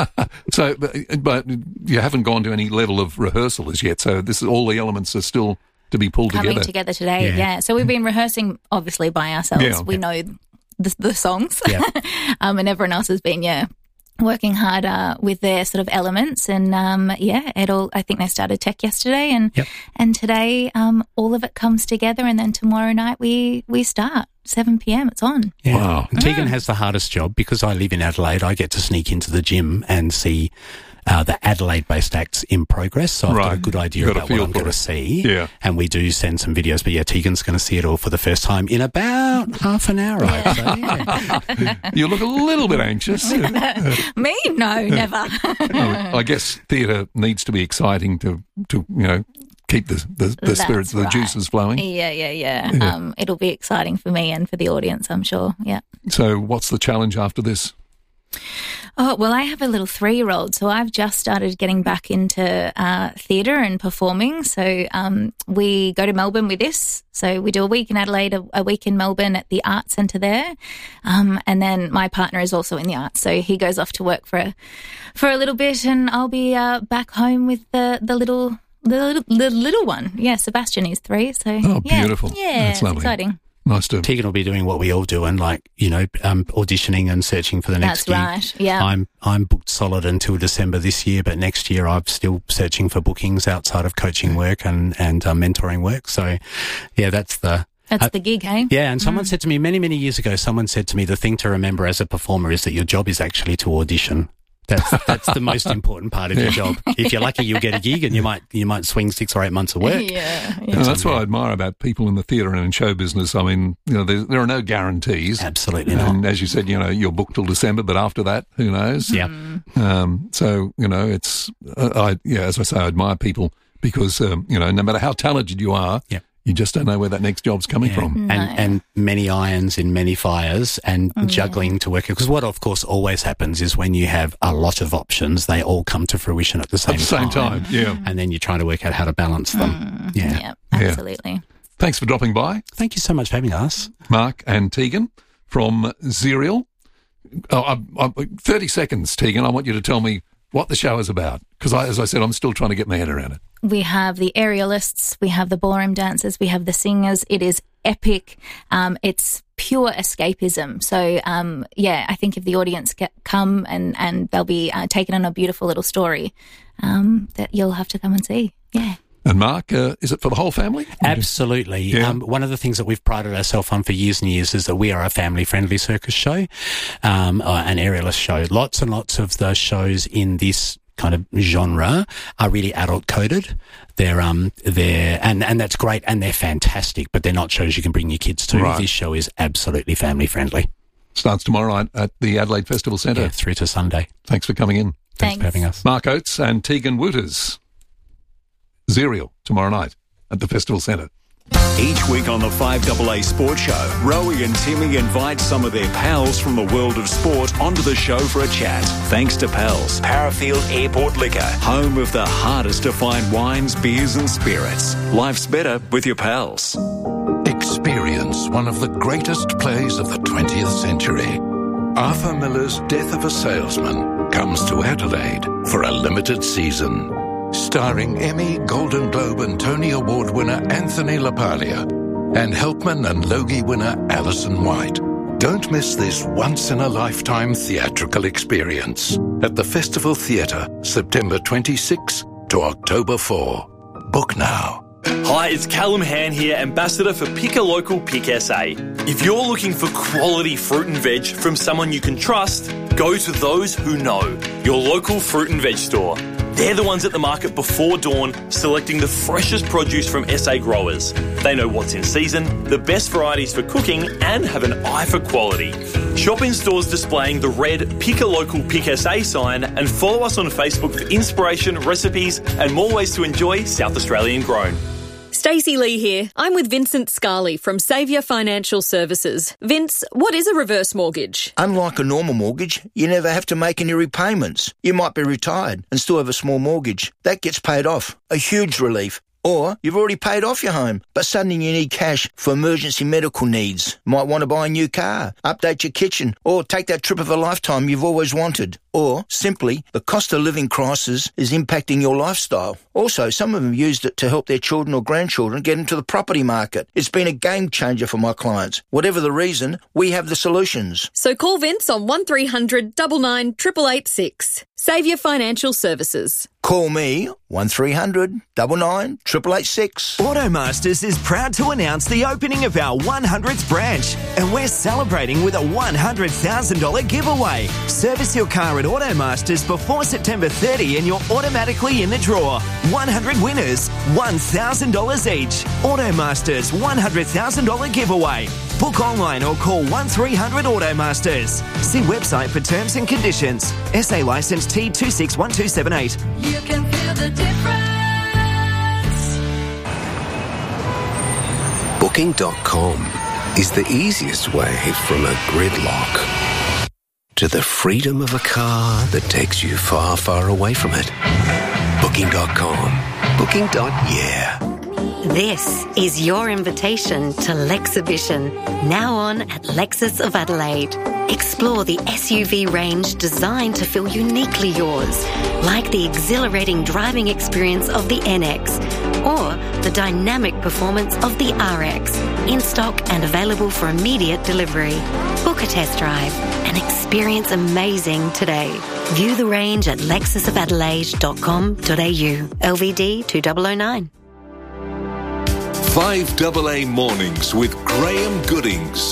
E: So, but, but you haven't gone to any level of rehearsal as yet. So this is all the elements are still to be pulled
X: Coming
E: together.
X: together today.
W: Yeah.
X: Yeah. So we've been rehearsing, obviously, by ourselves.
E: Yeah.
X: We know the, the songs.
W: Yeah.
X: um, and everyone else has been, yeah, working hard uh, with their sort of elements. And, um, yeah, it all, I think they started tech yesterday. And
W: Yep.
X: and today, um, all of it comes together. And then tomorrow night we, we start. seven p.m. It's on.
W: Yeah.
E: Wow.
W: And Tegan has the hardest job because I live in Adelaide. I get to sneak into the gym and see uh, the Adelaide-based acts in progress, so I've
E: Right.
W: got a good idea
E: Got a
W: about
E: feel
W: what I'm
E: for
W: going to
E: it.
W: see.
E: Yeah.
W: And we do send some videos, but yeah, Tegan's going to see it all for the first time in about half an hour, I'd say. Yeah.
E: You look a little bit anxious.
X: Me? No, never.
E: Well, I guess theatre needs to be exciting to, to you know, keep the, the, the
X: That's
E: spirits, the
X: right.
E: juices flowing.
X: Yeah, yeah, yeah.
E: Yeah.
X: Um, it'll be exciting for me and for the audience, I'm sure. Yeah.
E: So what's the challenge after this?
X: Oh, well, I have a little three-year-old, so I've just started getting back into uh, theatre and performing. So um, we go to Melbourne with this. So we do a week in Adelaide, a, a week in Melbourne at the Arts Centre there. Um, and then my partner is also in the arts, so he goes off to work for a, for a little bit, and I'll be uh, back home with the, the little the little, the little one. Yeah, Sebastian is three. So
E: Oh,
X: yeah,
E: beautiful.
X: Yeah,
E: That's
X: it's
E: lovely.
X: exciting.
E: Nice to.
W: Tegan will be doing what we all do and, like, you know, um, auditioning and searching for the next
X: That's
W: gig.
X: right, yeah.
W: I'm I'm booked solid until December this year, but next year I'm still searching for bookings outside of coaching work and, and uh, mentoring work. So, yeah, that's the...
X: That's
W: uh,
X: the gig, hey?
W: Yeah, and someone
X: Mm.
W: said to me many, many years ago, someone said to me, the thing to remember as a performer is that your job is actually to audition. That's that's the most important part of your job. If you're lucky, you'll get a gig, and you might you might swing six or eight months of work.
X: Yeah,
E: And that's what I admire about people in the theatre and in show business. I mean, you know, there, there are no guarantees.
W: Absolutely
E: and
W: not.
E: as you said, you know, you're booked till December, but after that, who knows?
W: Yeah.
E: Um, so, you know, it's, uh, I, yeah, as I say, I admire people because, um, you know, no matter how talented you are,
W: yeah.
E: you just don't know where that next job's coming from.
W: And, and many irons in many fires and
X: Oh,
W: juggling to work. Because what, of course, always happens is when you have a lot of options, they all come to fruition at the same
E: At the same time, yeah.
W: And then you're trying to work out how to balance them.
X: Mm,
W: yeah.
X: yeah, absolutely.
E: Thanks for dropping by.
W: Thank you so much for having us.
E: Mark and Tegan from Zerial. Oh, I, I, thirty seconds, Tegan. I want you to tell me what the show is about. Because, I, as I said, I'm still trying to get my head around it.
X: We have the aerialists, we have the ballroom dancers, we have the singers. It is epic. Um, it's pure escapism. So, um, yeah, I think if the audience get, come and, and they'll be uh, taken on a beautiful little story um, that you'll have to come and see. Yeah.
E: And Mark, uh, is it for the whole family?
W: Absolutely.
E: Yeah.
W: Um, one of the things that we've prided ourselves on for years and years is that we are a family-friendly circus show, um, uh, an aerialist show. Lots and lots of the shows in this kind of genre are really adult coded. They're um they're and and that's great, and they're fantastic, but they're not shows you can bring your kids to.
E: Right.
W: This show is absolutely family friendly.
E: Starts tomorrow night at the Adelaide Festival Centre.
W: Yeah, through to Sunday.
E: Thanks for coming in.
W: Thanks, for having us.
E: Mark Oates and Tegan Wooters. Zerial tomorrow night at the Festival Centre.
D: Each week on the five A A Sports Show, Rowie and Timmy invite some of their pals from the world of sport onto the show for a chat. Thanks to Pals, Parafield Airport Liquor, home of the hardest to find wines, beers and spirits. Life's better with your pals.
B: Experience one of the greatest plays of the twentieth century. Arthur Miller's Death of a Salesman comes to Adelaide for a limited season. Starring Emmy, Golden Globe and Tony Award winner Anthony LaPaglia and Helpman and Logie winner Alison White. Don't miss this once-in-a-lifetime theatrical experience at the Festival Theatre, September twenty-sixth to October fourth. Book now.
C: Hi, it's Callum Han here, Ambassador for Pick a Local Pick S A. If you're looking for quality fruit and veg from someone you can trust, go to those who know, your local fruit and veg store. They're the ones at the market before dawn, selecting the freshest produce from S A growers. They know what's in season, the best varieties for cooking, and have an eye for quality. Shop in stores displaying the red Pick a Local Pick S A sign, and follow us on Facebook for inspiration, recipes, and more ways to enjoy South Australian grown.
F: Stacey Lee here. I'm with Vincent Scarley from Saviour Financial Services. Vince, what is a reverse mortgage?
H: Unlike a normal mortgage, you never have to make any repayments. You might be retired and still have a small mortgage. That gets paid off. A huge relief. Or you've already paid off your home, but suddenly you need cash for emergency medical needs. Might want to buy a new car, update your kitchen, or take that trip of a lifetime you've always wanted. Or, simply, the cost of living crisis is impacting your lifestyle. Also, some of them used it to help their children or grandchildren get into the property market. It's been a game changer for my clients. Whatever the reason, we have the solutions.
F: So call Vince on one three hundred nine nine eight eight eight six. Saviour Financial Services.
H: Call me, one three hundred nine nine eight eight eight six.
Y: Automasters is proud to announce the opening of our one hundredth branch, and we're celebrating with a one hundred thousand dollars giveaway. Service your car at Automasters before September thirtieth and you're automatically in the draw. one hundred winners, one thousand dollars each. Automasters one hundred thousand dollars giveaway. Book online or call one three hundred Automasters. See website for terms and conditions. S A licence T two six one two seven eight.
J: You can feel the difference.
K: Booking dot com is the easiest way from a gridlock to the freedom of a car that takes you far, far away from it. Booking dot com. Booking. Yeah.
G: This is your invitation to Lexhibition, now on at Lexus of Adelaide. Explore the S U V range designed to feel uniquely yours, like the exhilarating driving experience of the N X or the dynamic performance of the R X, in stock and available for immediate delivery. Book a test drive and experience amazing today. View the range at lexus of adelaide dot com dot a u. L V D two thousand nine.
B: five double A Mornings with Graham Goodings.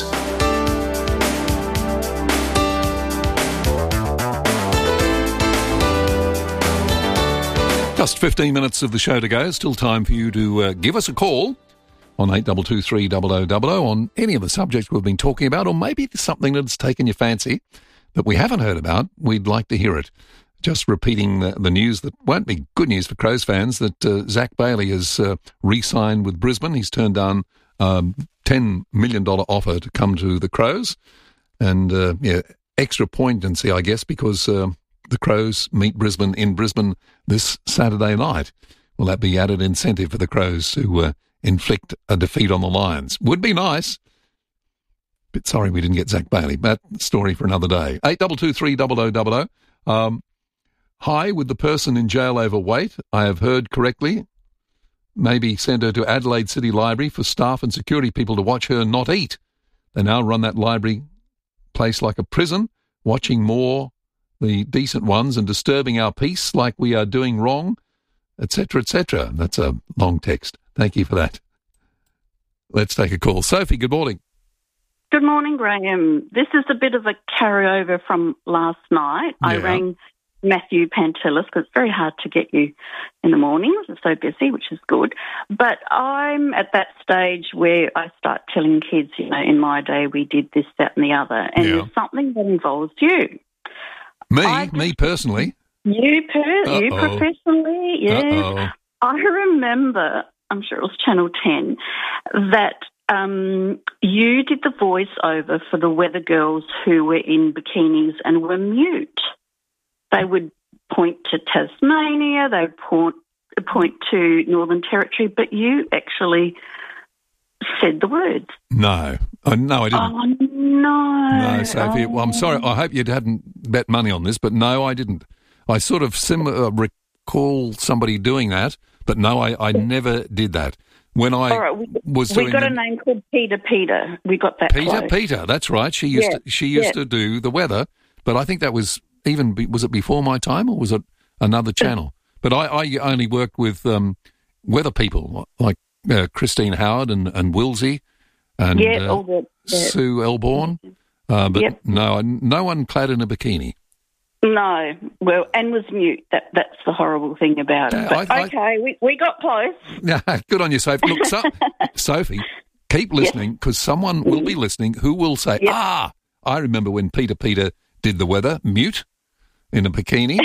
E: Just fifteen minutes of the show to go. Still time for you to uh, give us a call on eight two two three zero zero zero zero on any of the subjects we've been talking about, or maybe there's something that's taken your fancy that we haven't heard about. We'd like to hear it. Just repeating the, the news that won't be good news for Crows fans, that uh, Zach Bailey has uh, re-signed with Brisbane. He's turned down a um, ten million dollars offer to come to the Crows. And, uh, yeah, extra poignancy, I guess, because uh, the Crows meet Brisbane in Brisbane this Saturday night. Will that be added incentive for the Crows to uh, inflict a defeat on the Lions? Would be nice. Bit sorry we didn't get Zach Bailey, but story for another day. eight two two three zero zero zero zero. Um, hi, with the person in jail overweight, I have heard correctly. Maybe send her to Adelaide City Library for staff and security people to watch her not eat. They now run that library place like a prison, watching more the decent ones and disturbing our peace like we are doing wrong, et cetera, et cetera. That's a long text. Thank you for that. Let's take a call. Sophie, good morning.
L: Good morning, Graham. This is a bit of a carryover from last night. Yeah. I rang Matthew Pantelis because it's very hard to get you in the mornings. It's so busy, which is good. But I'm at that stage where I start telling kids, you know, in my day we did this, that and the other. And yeah. there's something that involves you.
E: Me? I, me personally?
L: You, per- you professionally, yes. Uh-oh. I remember, I'm sure it was Channel ten, that um, you did the voiceover for the weather girls who were in bikinis and were mute. They would point to Tasmania, they would point, point to Northern Territory, but you actually said the words.
E: No. Oh, no, I didn't.
L: Oh, no.
E: No, Sophie.
L: Oh.
E: Well, I'm sorry. I hope you hadn't bet money on this, but no, I didn't. I sort of sim- uh, recall somebody doing that, but no, I, I never did that. When I
L: All right, we,
E: was
L: we
E: doing
L: got
E: the,
L: a name called Peter Peter. We got that
E: Peter
L: close.
E: Peter, that's right. She used
L: yeah.
E: to, she used
L: yeah.
E: to do the weather, but I think that was even be, was it before my time or was it another channel? But I, I only worked with um, weather people like uh, Christine Howard and, and Wilsey and
L: yeah,
E: uh,
L: all the, the,
E: Sue Elborn, uh, but
L: yep.
E: no, no one clad in a bikini.
L: No, well, and was mute. That that's the horrible thing about it. But,
E: I, I,
L: okay, we, we got close.
E: Yeah, good on you, Sophie. Look, so, Sophie, keep listening because yes. someone will be listening who will say, yep. "Ah, I remember when Peter Peter did the weather mute in a bikini."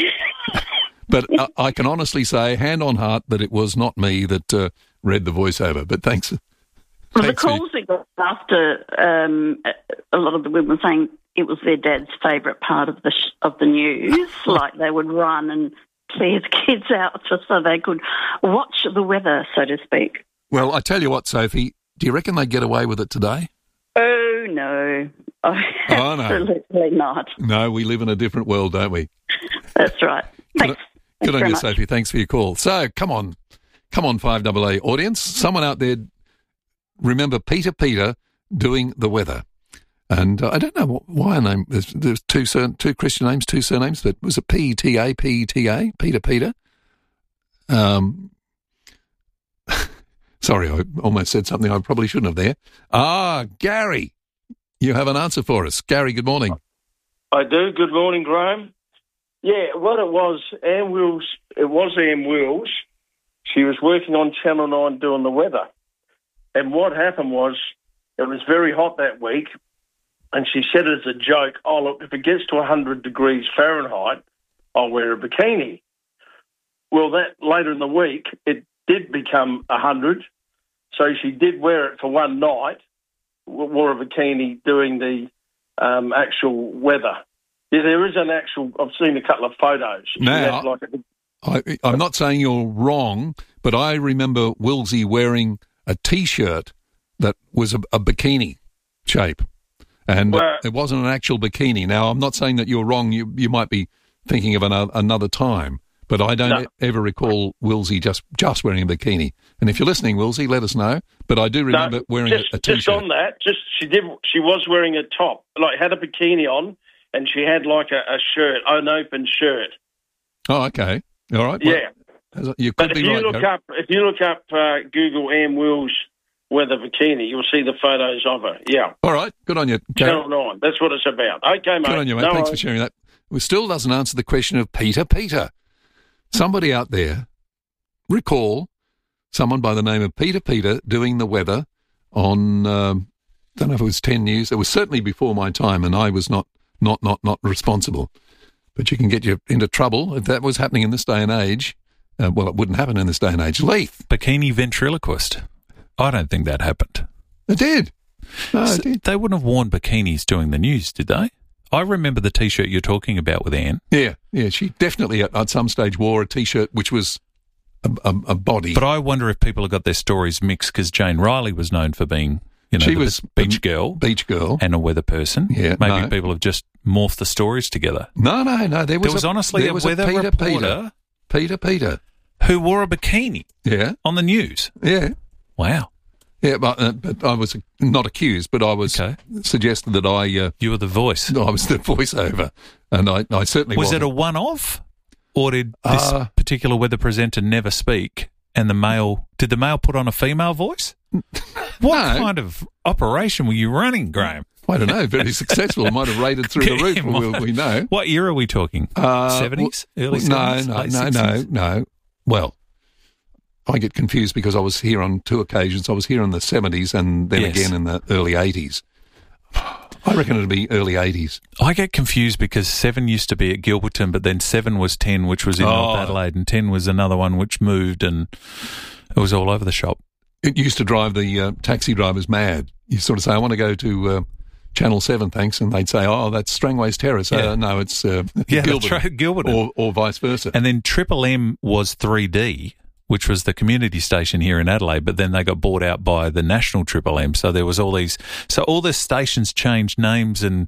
E: But uh, I can honestly say, hand on heart, that it was not me that uh, read the voiceover. But thanks.
L: Well,
E: thanks
L: the calls we got after um, a lot of the women saying it was their dad's favourite part of the sh- of the news, like they would run and clear the kids out just so they could watch the weather, so to speak.
E: Well, I tell you what, Sophie, do you reckon they get away with it today?
L: Oh, no. Oh,
E: oh no.
L: Absolutely not.
E: No, we live in a different world, don't we?
L: That's right. Thanks.
E: Good, good on you,
L: much.
E: Sophie. Thanks for your call. So, come on. Come on, five double A audience. Someone out there, remember Peter Peter doing the weather. And uh, I don't know why a name, there's, there's two sur- two Christian names, two surnames, but was it P E T A, P E T A, Peter Peter? Um, sorry, I almost said something I probably shouldn't have there. Ah, Gary, you have an answer for us. Gary, good morning.
M: I do. Good morning, Graham.
I: Yeah, what it was, Ann Wills, it was Ann Wills. She was working on Channel nine doing the weather. And what happened was, it was very hot that week, and she said as a joke, oh, look, if it gets to one hundred degrees Fahrenheit, I'll wear a bikini. Well, that later in the week, it did become one hundred, so she did wear it for one night, wore a bikini doing the um, actual weather. Yeah, there is an actual, I've seen a couple of photos. She
E: Now,
I: had like a,
E: I, I'm not saying you're wrong, but I remember Wilsey wearing a T-shirt that was a, a bikini shape, and
I: Well-
E: it wasn't an actual bikini. Now, I'm not saying that you're wrong. You you might be thinking of another, another time, but I don't
I: No.
E: e- ever recall Wilsey just, just wearing a bikini. And if you're listening, Wilsey, let us know. But I do remember
I: No,
E: wearing
I: just,
E: a, a
I: just
E: T-shirt.
I: on that, just she did. She was wearing a top, like had a bikini on, and she had like a, a shirt, an open shirt.
E: Oh, okay. All right. Well,
I: Yeah,
E: you could
I: but if
E: be
I: you
E: right,
I: look
E: Gary.
I: up, if you look up uh, Google Ann Wills weather bikini, you'll see the photos of her. Yeah,
E: All right. Good on you, Gary.
I: Channel Nine. That's what it's about. Okay, mate.
E: Good on you, mate.
I: No
E: Thanks for
I: worries.
E: sharing that. It still doesn't answer the question of Peter Peter. Somebody out there recall someone by the name of Peter Peter doing the weather on, um, don't know if it was ten News. It was certainly before my time, and I was not, not, not, not responsible. But you can get you into trouble if that was happening in this day and age. Uh, well, it wouldn't happen in this day and age. Leith.
M: Bikini ventriloquist. I don't think that happened.
E: It did. No,
M: So
E: it did.
M: They wouldn't have worn bikinis doing the news, did they? I remember the T-shirt you're talking about with Anne.
E: Yeah, yeah. She definitely at, at some stage wore a T-shirt which was a, a, a body.
M: But I wonder if people have got their stories mixed because Jane Riley was known for being, you know,
E: She
M: the
E: was
M: beach
E: the
M: girl,
E: beach girl,
M: and a weather person.
E: Yeah,
M: maybe
E: no.
M: people have just morphed the stories together.
E: No, no, no. There was,
M: There was
E: a,
M: honestly
E: there
M: a
E: was
M: weather
E: Peter
M: reporter
E: Peter. Peter Peter.
M: who wore a bikini
E: Yeah,
M: on the news.
E: yeah,
M: Wow.
E: yeah. But, uh, but I was not accused, but I was
M: Okay.
E: suggested that I uh,
M: You were the voice.
E: I was the voiceover, and I, I certainly
M: Was it
E: wasn't.
M: a one-off, or did this
E: Uh,
M: particular weather presenter never speak? And the male did the male put on a female voice? What
E: No.
M: kind of operation were you running, Graham?
E: I don't know. Very successful. Might have raided through the roof.
M: Come
E: We,
M: on.
E: we know.
M: What year are we talking?
E: Uh,
M: Seventies,
E: well,
M: early
E: no,
M: seventies,
E: no,
M: late
E: no, no,
M: sixties?
E: no. Well, I get confused because I was here on two occasions. I was here in the seventies and then
M: Yes.
E: again in the early eighties. I reckon it'd be early eighties.
M: I get confused because seven used to be at Gilberton, but then seven was ten, which was in
E: Oh.
M: North Adelaide, and ten was another one which moved, and it was all over the shop.
E: It used to drive the uh, taxi drivers mad. You sort of say, I want to go to uh, Channel seven, thanks. And they'd say, oh, that's Strangways Terrace.
M: Yeah.
E: Uh, no, it's uh,
M: Yeah,
E: Gilbert.
M: that's right, Gilberton.
E: Or, or vice versa.
M: And then Triple M was three D, which was the community station here in Adelaide, but then they got bought out by the national Triple M. So there was all these, so all the stations changed names and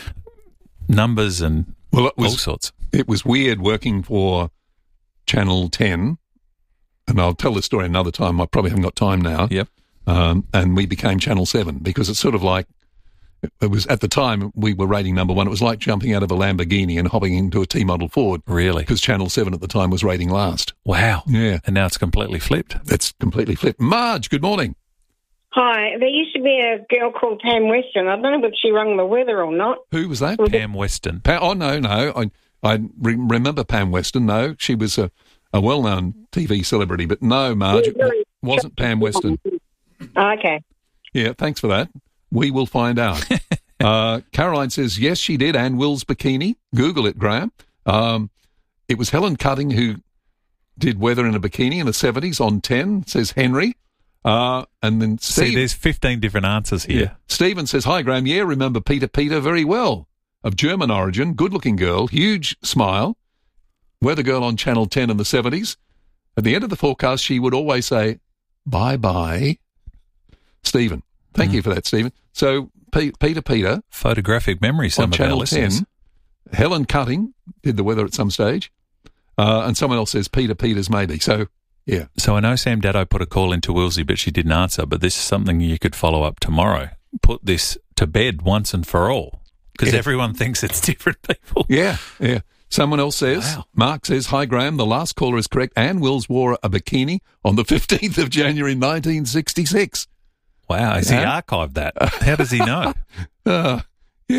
M: numbers and
E: well, it was,
M: all sorts.
E: It was weird working for Channel ten, and I'll tell this story another time. I probably haven't got time now.
M: Yep.
E: Um, and we became Channel seven because it's sort of like, it was at the time we were rating number one. It was like jumping out of a Lamborghini and hopping into a T-model Ford.
M: Really?
E: Because Channel seven at the time was rating last.
M: Wow.
E: Yeah.
M: And now it's completely flipped.
E: That's completely flipped. Marge, good morning.
N: Hi, there used to be a girl called Pam Weston. I don't know if she rung the weather or not.
E: Who was that?
M: Pam Weston.
E: Pa- oh, no, no. I I re- remember Pam Weston. No, she was a, a well-known T V celebrity. But no, Marge, it w- wasn't Pam Weston.
N: Oh, okay.
E: Yeah, thanks for that. We will find out. uh, Caroline says, yes, she did. Ann Wills bikini. Google it, Graham. Um, it was Helen Cutting who did weather in a bikini in the seventies on ten, says Henry. Uh, and then Steve,
M: See, there's fifteen different answers here.
E: yeah. Stephen says, hi, Graham. Yeah, remember Peter Peter very well. Of German origin, good-looking girl, huge smile. Weather girl on Channel ten in the seventies. At the end of the forecast, she would always say, bye-bye. Stephen. Thank
M: Mm.
E: you for that, Stephen. So, P- Peter Peter.
M: Photographic memory, some
E: on
M: of
E: Channel
M: our listeners.
E: ten. Helen Cutting did the weather at some stage. Uh, and someone else says Peter Peters maybe. So, yeah.
M: So I know Sam Daddo put a call into Wilsey, but she didn't answer. But this is something you could follow up tomorrow. Put this to bed once and for all, because
E: Yeah.
M: everyone thinks it's different people.
E: Yeah, yeah. Someone else says,
M: Wow.
E: Mark says, hi, Graham, the last caller is correct. Ann Wills wore a bikini on the fifteenth of January, nineteen sixty-six.
M: Wow, has
E: Yeah.
M: he archived that? How does he know?
E: Uh, yeah, so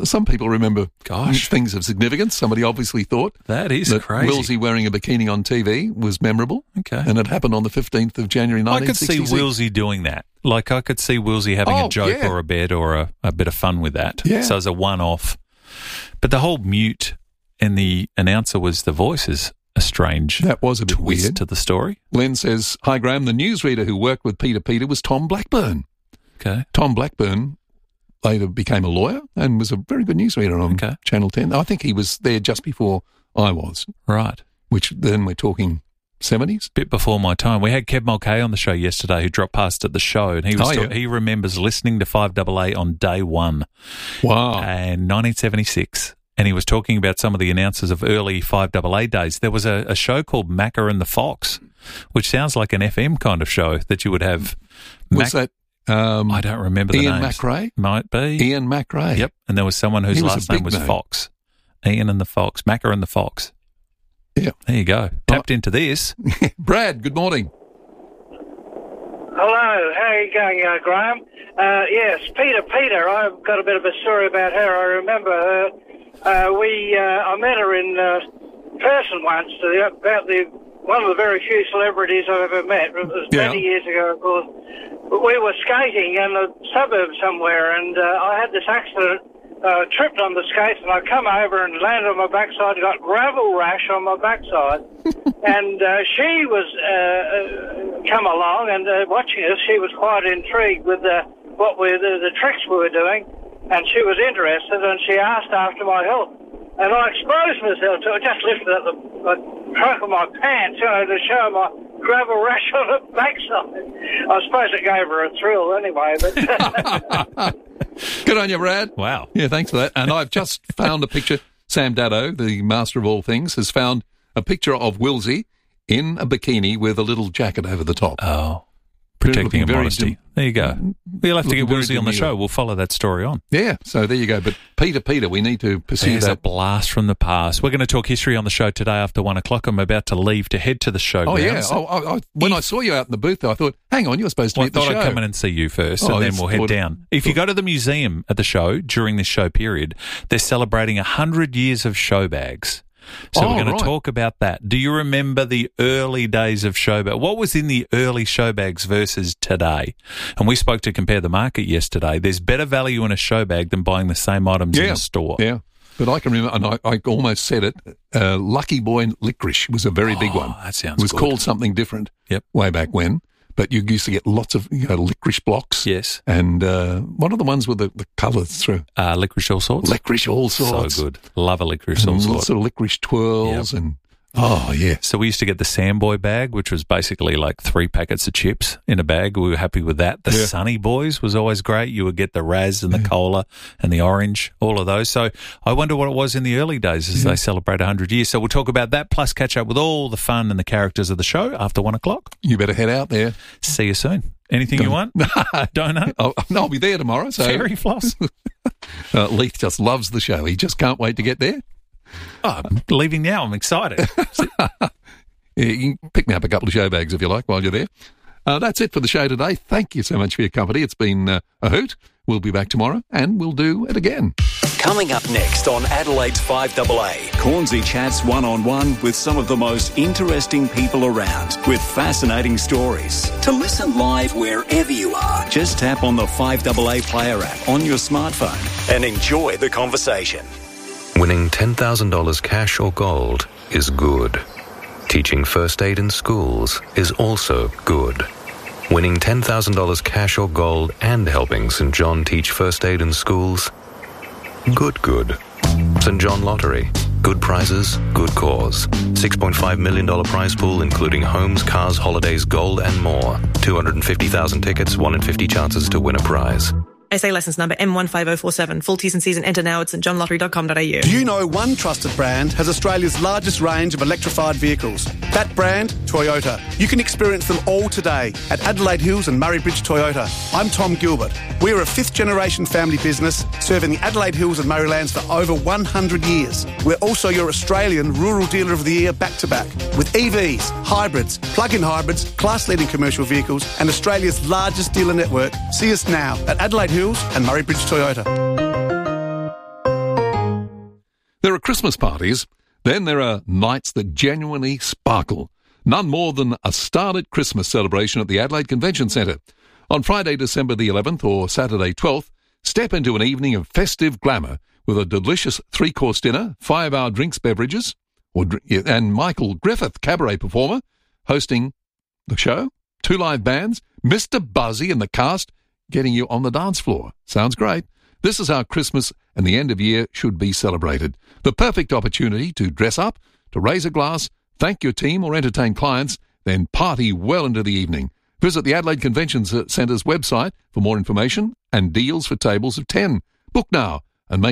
E: some people remember
M: Gosh.
E: things of significance. Somebody obviously thought
M: that is
E: that
M: crazy.
E: Wilsey wearing a bikini on T V was memorable.
M: Okay.
E: And it happened on the fifteenth of January nineteen sixty-six.
M: I could see Wilsey doing that. Like, I could see Wilsey having
E: Oh,
M: a joke
E: yeah.
M: or a bit or a, a bit of fun with that.
E: Yeah.
M: So as a one-off. But the whole mute and the announcer was the voice is a strange
E: That was a bit
M: twist
E: weird.
M: to the story.
E: Len says, "Hi, Graham. The newsreader who worked with Peter Peter was Tom Blackburn.
M: Okay.
E: Tom Blackburn later became a lawyer and was a very good newsreader on
M: Okay.
E: Channel ten. I think he was there just before I was,
M: Right.
E: which then we're talking seventies.
M: Bit before my time. We had Kev Mulcahy on the show yesterday who dropped past at the show, and he was
E: Oh,
M: ta-
E: yeah.
M: he remembers listening to five A A on day one.
E: Wow.
M: And nineteen seventy-six. And he was talking about some of the announcers of early five A A days. There was a, a show called Macca and the Fox, which sounds like an F M kind of show that you would have.
E: Was that um,
M: I don't remember the
E: Ian
M: names.
E: McRae?
M: Might be.
E: Ian McRae.
M: Yep. And there was someone whose
E: He was a
M: last name
E: big
M: was
E: name.
M: Fox. Ian and the Fox. Macca and the Fox.
E: Yeah.
M: There you go. Tapped into this.
E: Brad, good morning.
O: Hello, how are you going, uh, Graham? Uh, yes, Peter Peter, I've got a bit of a story about her. I remember her. Uh, we, uh, I met her in uh, person once, uh, the, about the one of the very few celebrities I've ever met. It was
E: Yeah.
O: many years ago, of course. But we were skating in a suburb somewhere, and uh, I had this accident, uh, tripped on the skates, and I come over and landed on my backside, got gravel rash on my backside. And uh, she was uh, uh, come along and uh, watching us. She was quite intrigued with uh, what we the, the tricks we were doing, and she was interested. And she asked after my health, and I exposed myself to it. Just lifted up the, the trunk of my pants, you know, to show my gravel rash on the backside. I suppose it gave her a thrill anyway. But
E: Good on you, Brad.
M: Wow.
E: Yeah, thanks for that. And I've just found a picture. Sam Dado, the master of all things, has found a picture of Wilsey in a bikini with a little jacket over the top.
M: Oh, protecting
E: Looking
M: her
E: very
M: modesty.
E: dim-
M: There you go. We'll have to
E: Looking
M: get
E: very
M: Wilsey on the
E: demure.
M: show. We'll follow that story on.
E: Yeah, so there you go. But Peter, Peter, we need to pursue
M: There's a
E: that.
M: blast from the past. We're going to talk history on the show today after one o'clock. I'm about to leave to head to the show.
E: Oh, yeah. Oh, I, I, when I saw you out in the booth, I thought, hang on, you were supposed to
M: Well,
E: be
M: I
E: at the
M: thought
E: show.
M: I'd come in and see you first,
E: Oh,
M: and then
E: that's
M: we'll head
E: thought-
M: down. If you go to the museum at the show during this show period, they're celebrating one hundred years of show bags. So
E: Oh,
M: we're going
E: right.
M: to talk about that. Do you remember the early days of show bag? What was in the early show bags versus today? And we spoke to Compare the Market yesterday. There's better value in a show bag than buying the same items in
E: Yeah,
M: a store.
E: yeah. But I can remember, and I, I almost said it, uh, Lucky Boy licorice was a very big one.
M: Oh, that sounds
E: It was
M: good.
E: called something different
M: Yep.
E: way back when. But you used to get lots of you know, licorice blocks.
M: Yes.
E: And uh, what are the ones with the, the colours through?
M: Uh, licorice all sorts.
E: Licorice all sorts.
M: So good. Love a licorice all
E: And
M: sorts.
E: lots of licorice twirls
M: Yep.
E: and oh yeah.
M: So we used to get the Samboy bag, which was basically like three packets of chips in a bag. We were happy with that. The
E: Yeah.
M: Sunny Boys was always great. You would get the Raz and the cola and the orange, all of those. So I wonder what it was in the early days as
E: Yeah.
M: they celebrate one hundred years. So we'll talk about that, plus catch up with all the fun and the characters of the show after one o'clock.
E: You better head out there.
M: See you soon. Anything you want? Don't know.
E: Oh, no, I'll be there tomorrow. So
M: Fairy floss.
E: uh, Leith just loves the show. He just can't wait to get there.
M: Oh, I'm leaving now. I'm excited.
E: Yeah, you can pick me up a couple of show bags if you like while you're there. Uh, that's it for the show today. Thank you so much for your company. It's been uh, a hoot. We'll be back tomorrow and we'll do it again.
D: Coming up next on Adelaide's five A A, Cornsey chats one-on-one with some of the most interesting people around with fascinating stories. To listen live wherever you are, just tap on the five A A player app on your smartphone and enjoy the conversation.
K: Winning ten thousand dollars cash or gold is good. Teaching first aid in schools is also good. Winning ten thousand dollars cash or gold and helping Saint John teach first aid in schools? Good, good. Saint John Lottery. Good prizes, good cause. six point five million dollars prize pool including homes, cars, holidays, gold and more. two hundred fifty thousand tickets, one in fifty chances to win a prize.
P: S A licence number M one five oh four seven. Full T's and C's and enter now at st john lottery dot com dot a u.
Q: Do you know one trusted brand has Australia's largest range of electrified vehicles? That brand, Toyota. You can experience them all today at Adelaide Hills and Murray Bridge Toyota. I'm Tom Gilbert. We're a fifth-generation family business serving the Adelaide Hills and Murraylands for over one hundred years. We're also your Australian Rural Dealer of the Year back-to-back with E Vs, hybrids, plug-in hybrids, class-leading commercial vehicles and Australia's largest dealer network. See us now at Adelaide Hills and Murray Bridge Toyota.
E: There are Christmas parties. Then there are nights that genuinely sparkle. None more than a starlit Christmas celebration at the Adelaide Convention Centre. On Friday, December the eleventh or Saturday twelfth, step into an evening of festive glamour with a delicious three-course dinner, five-hour drinks, beverages, or, and Michael Griffith, cabaret performer, hosting the show, two live bands, Mister Buzzy and the cast getting you on the dance floor. Sounds great. This is how Christmas and the end of year should be celebrated. The perfect opportunity to dress up, to raise a glass, thank your team or entertain clients, then party well into the evening. Visit the Adelaide Convention Centre's website for more information and deals for tables of ten. Book now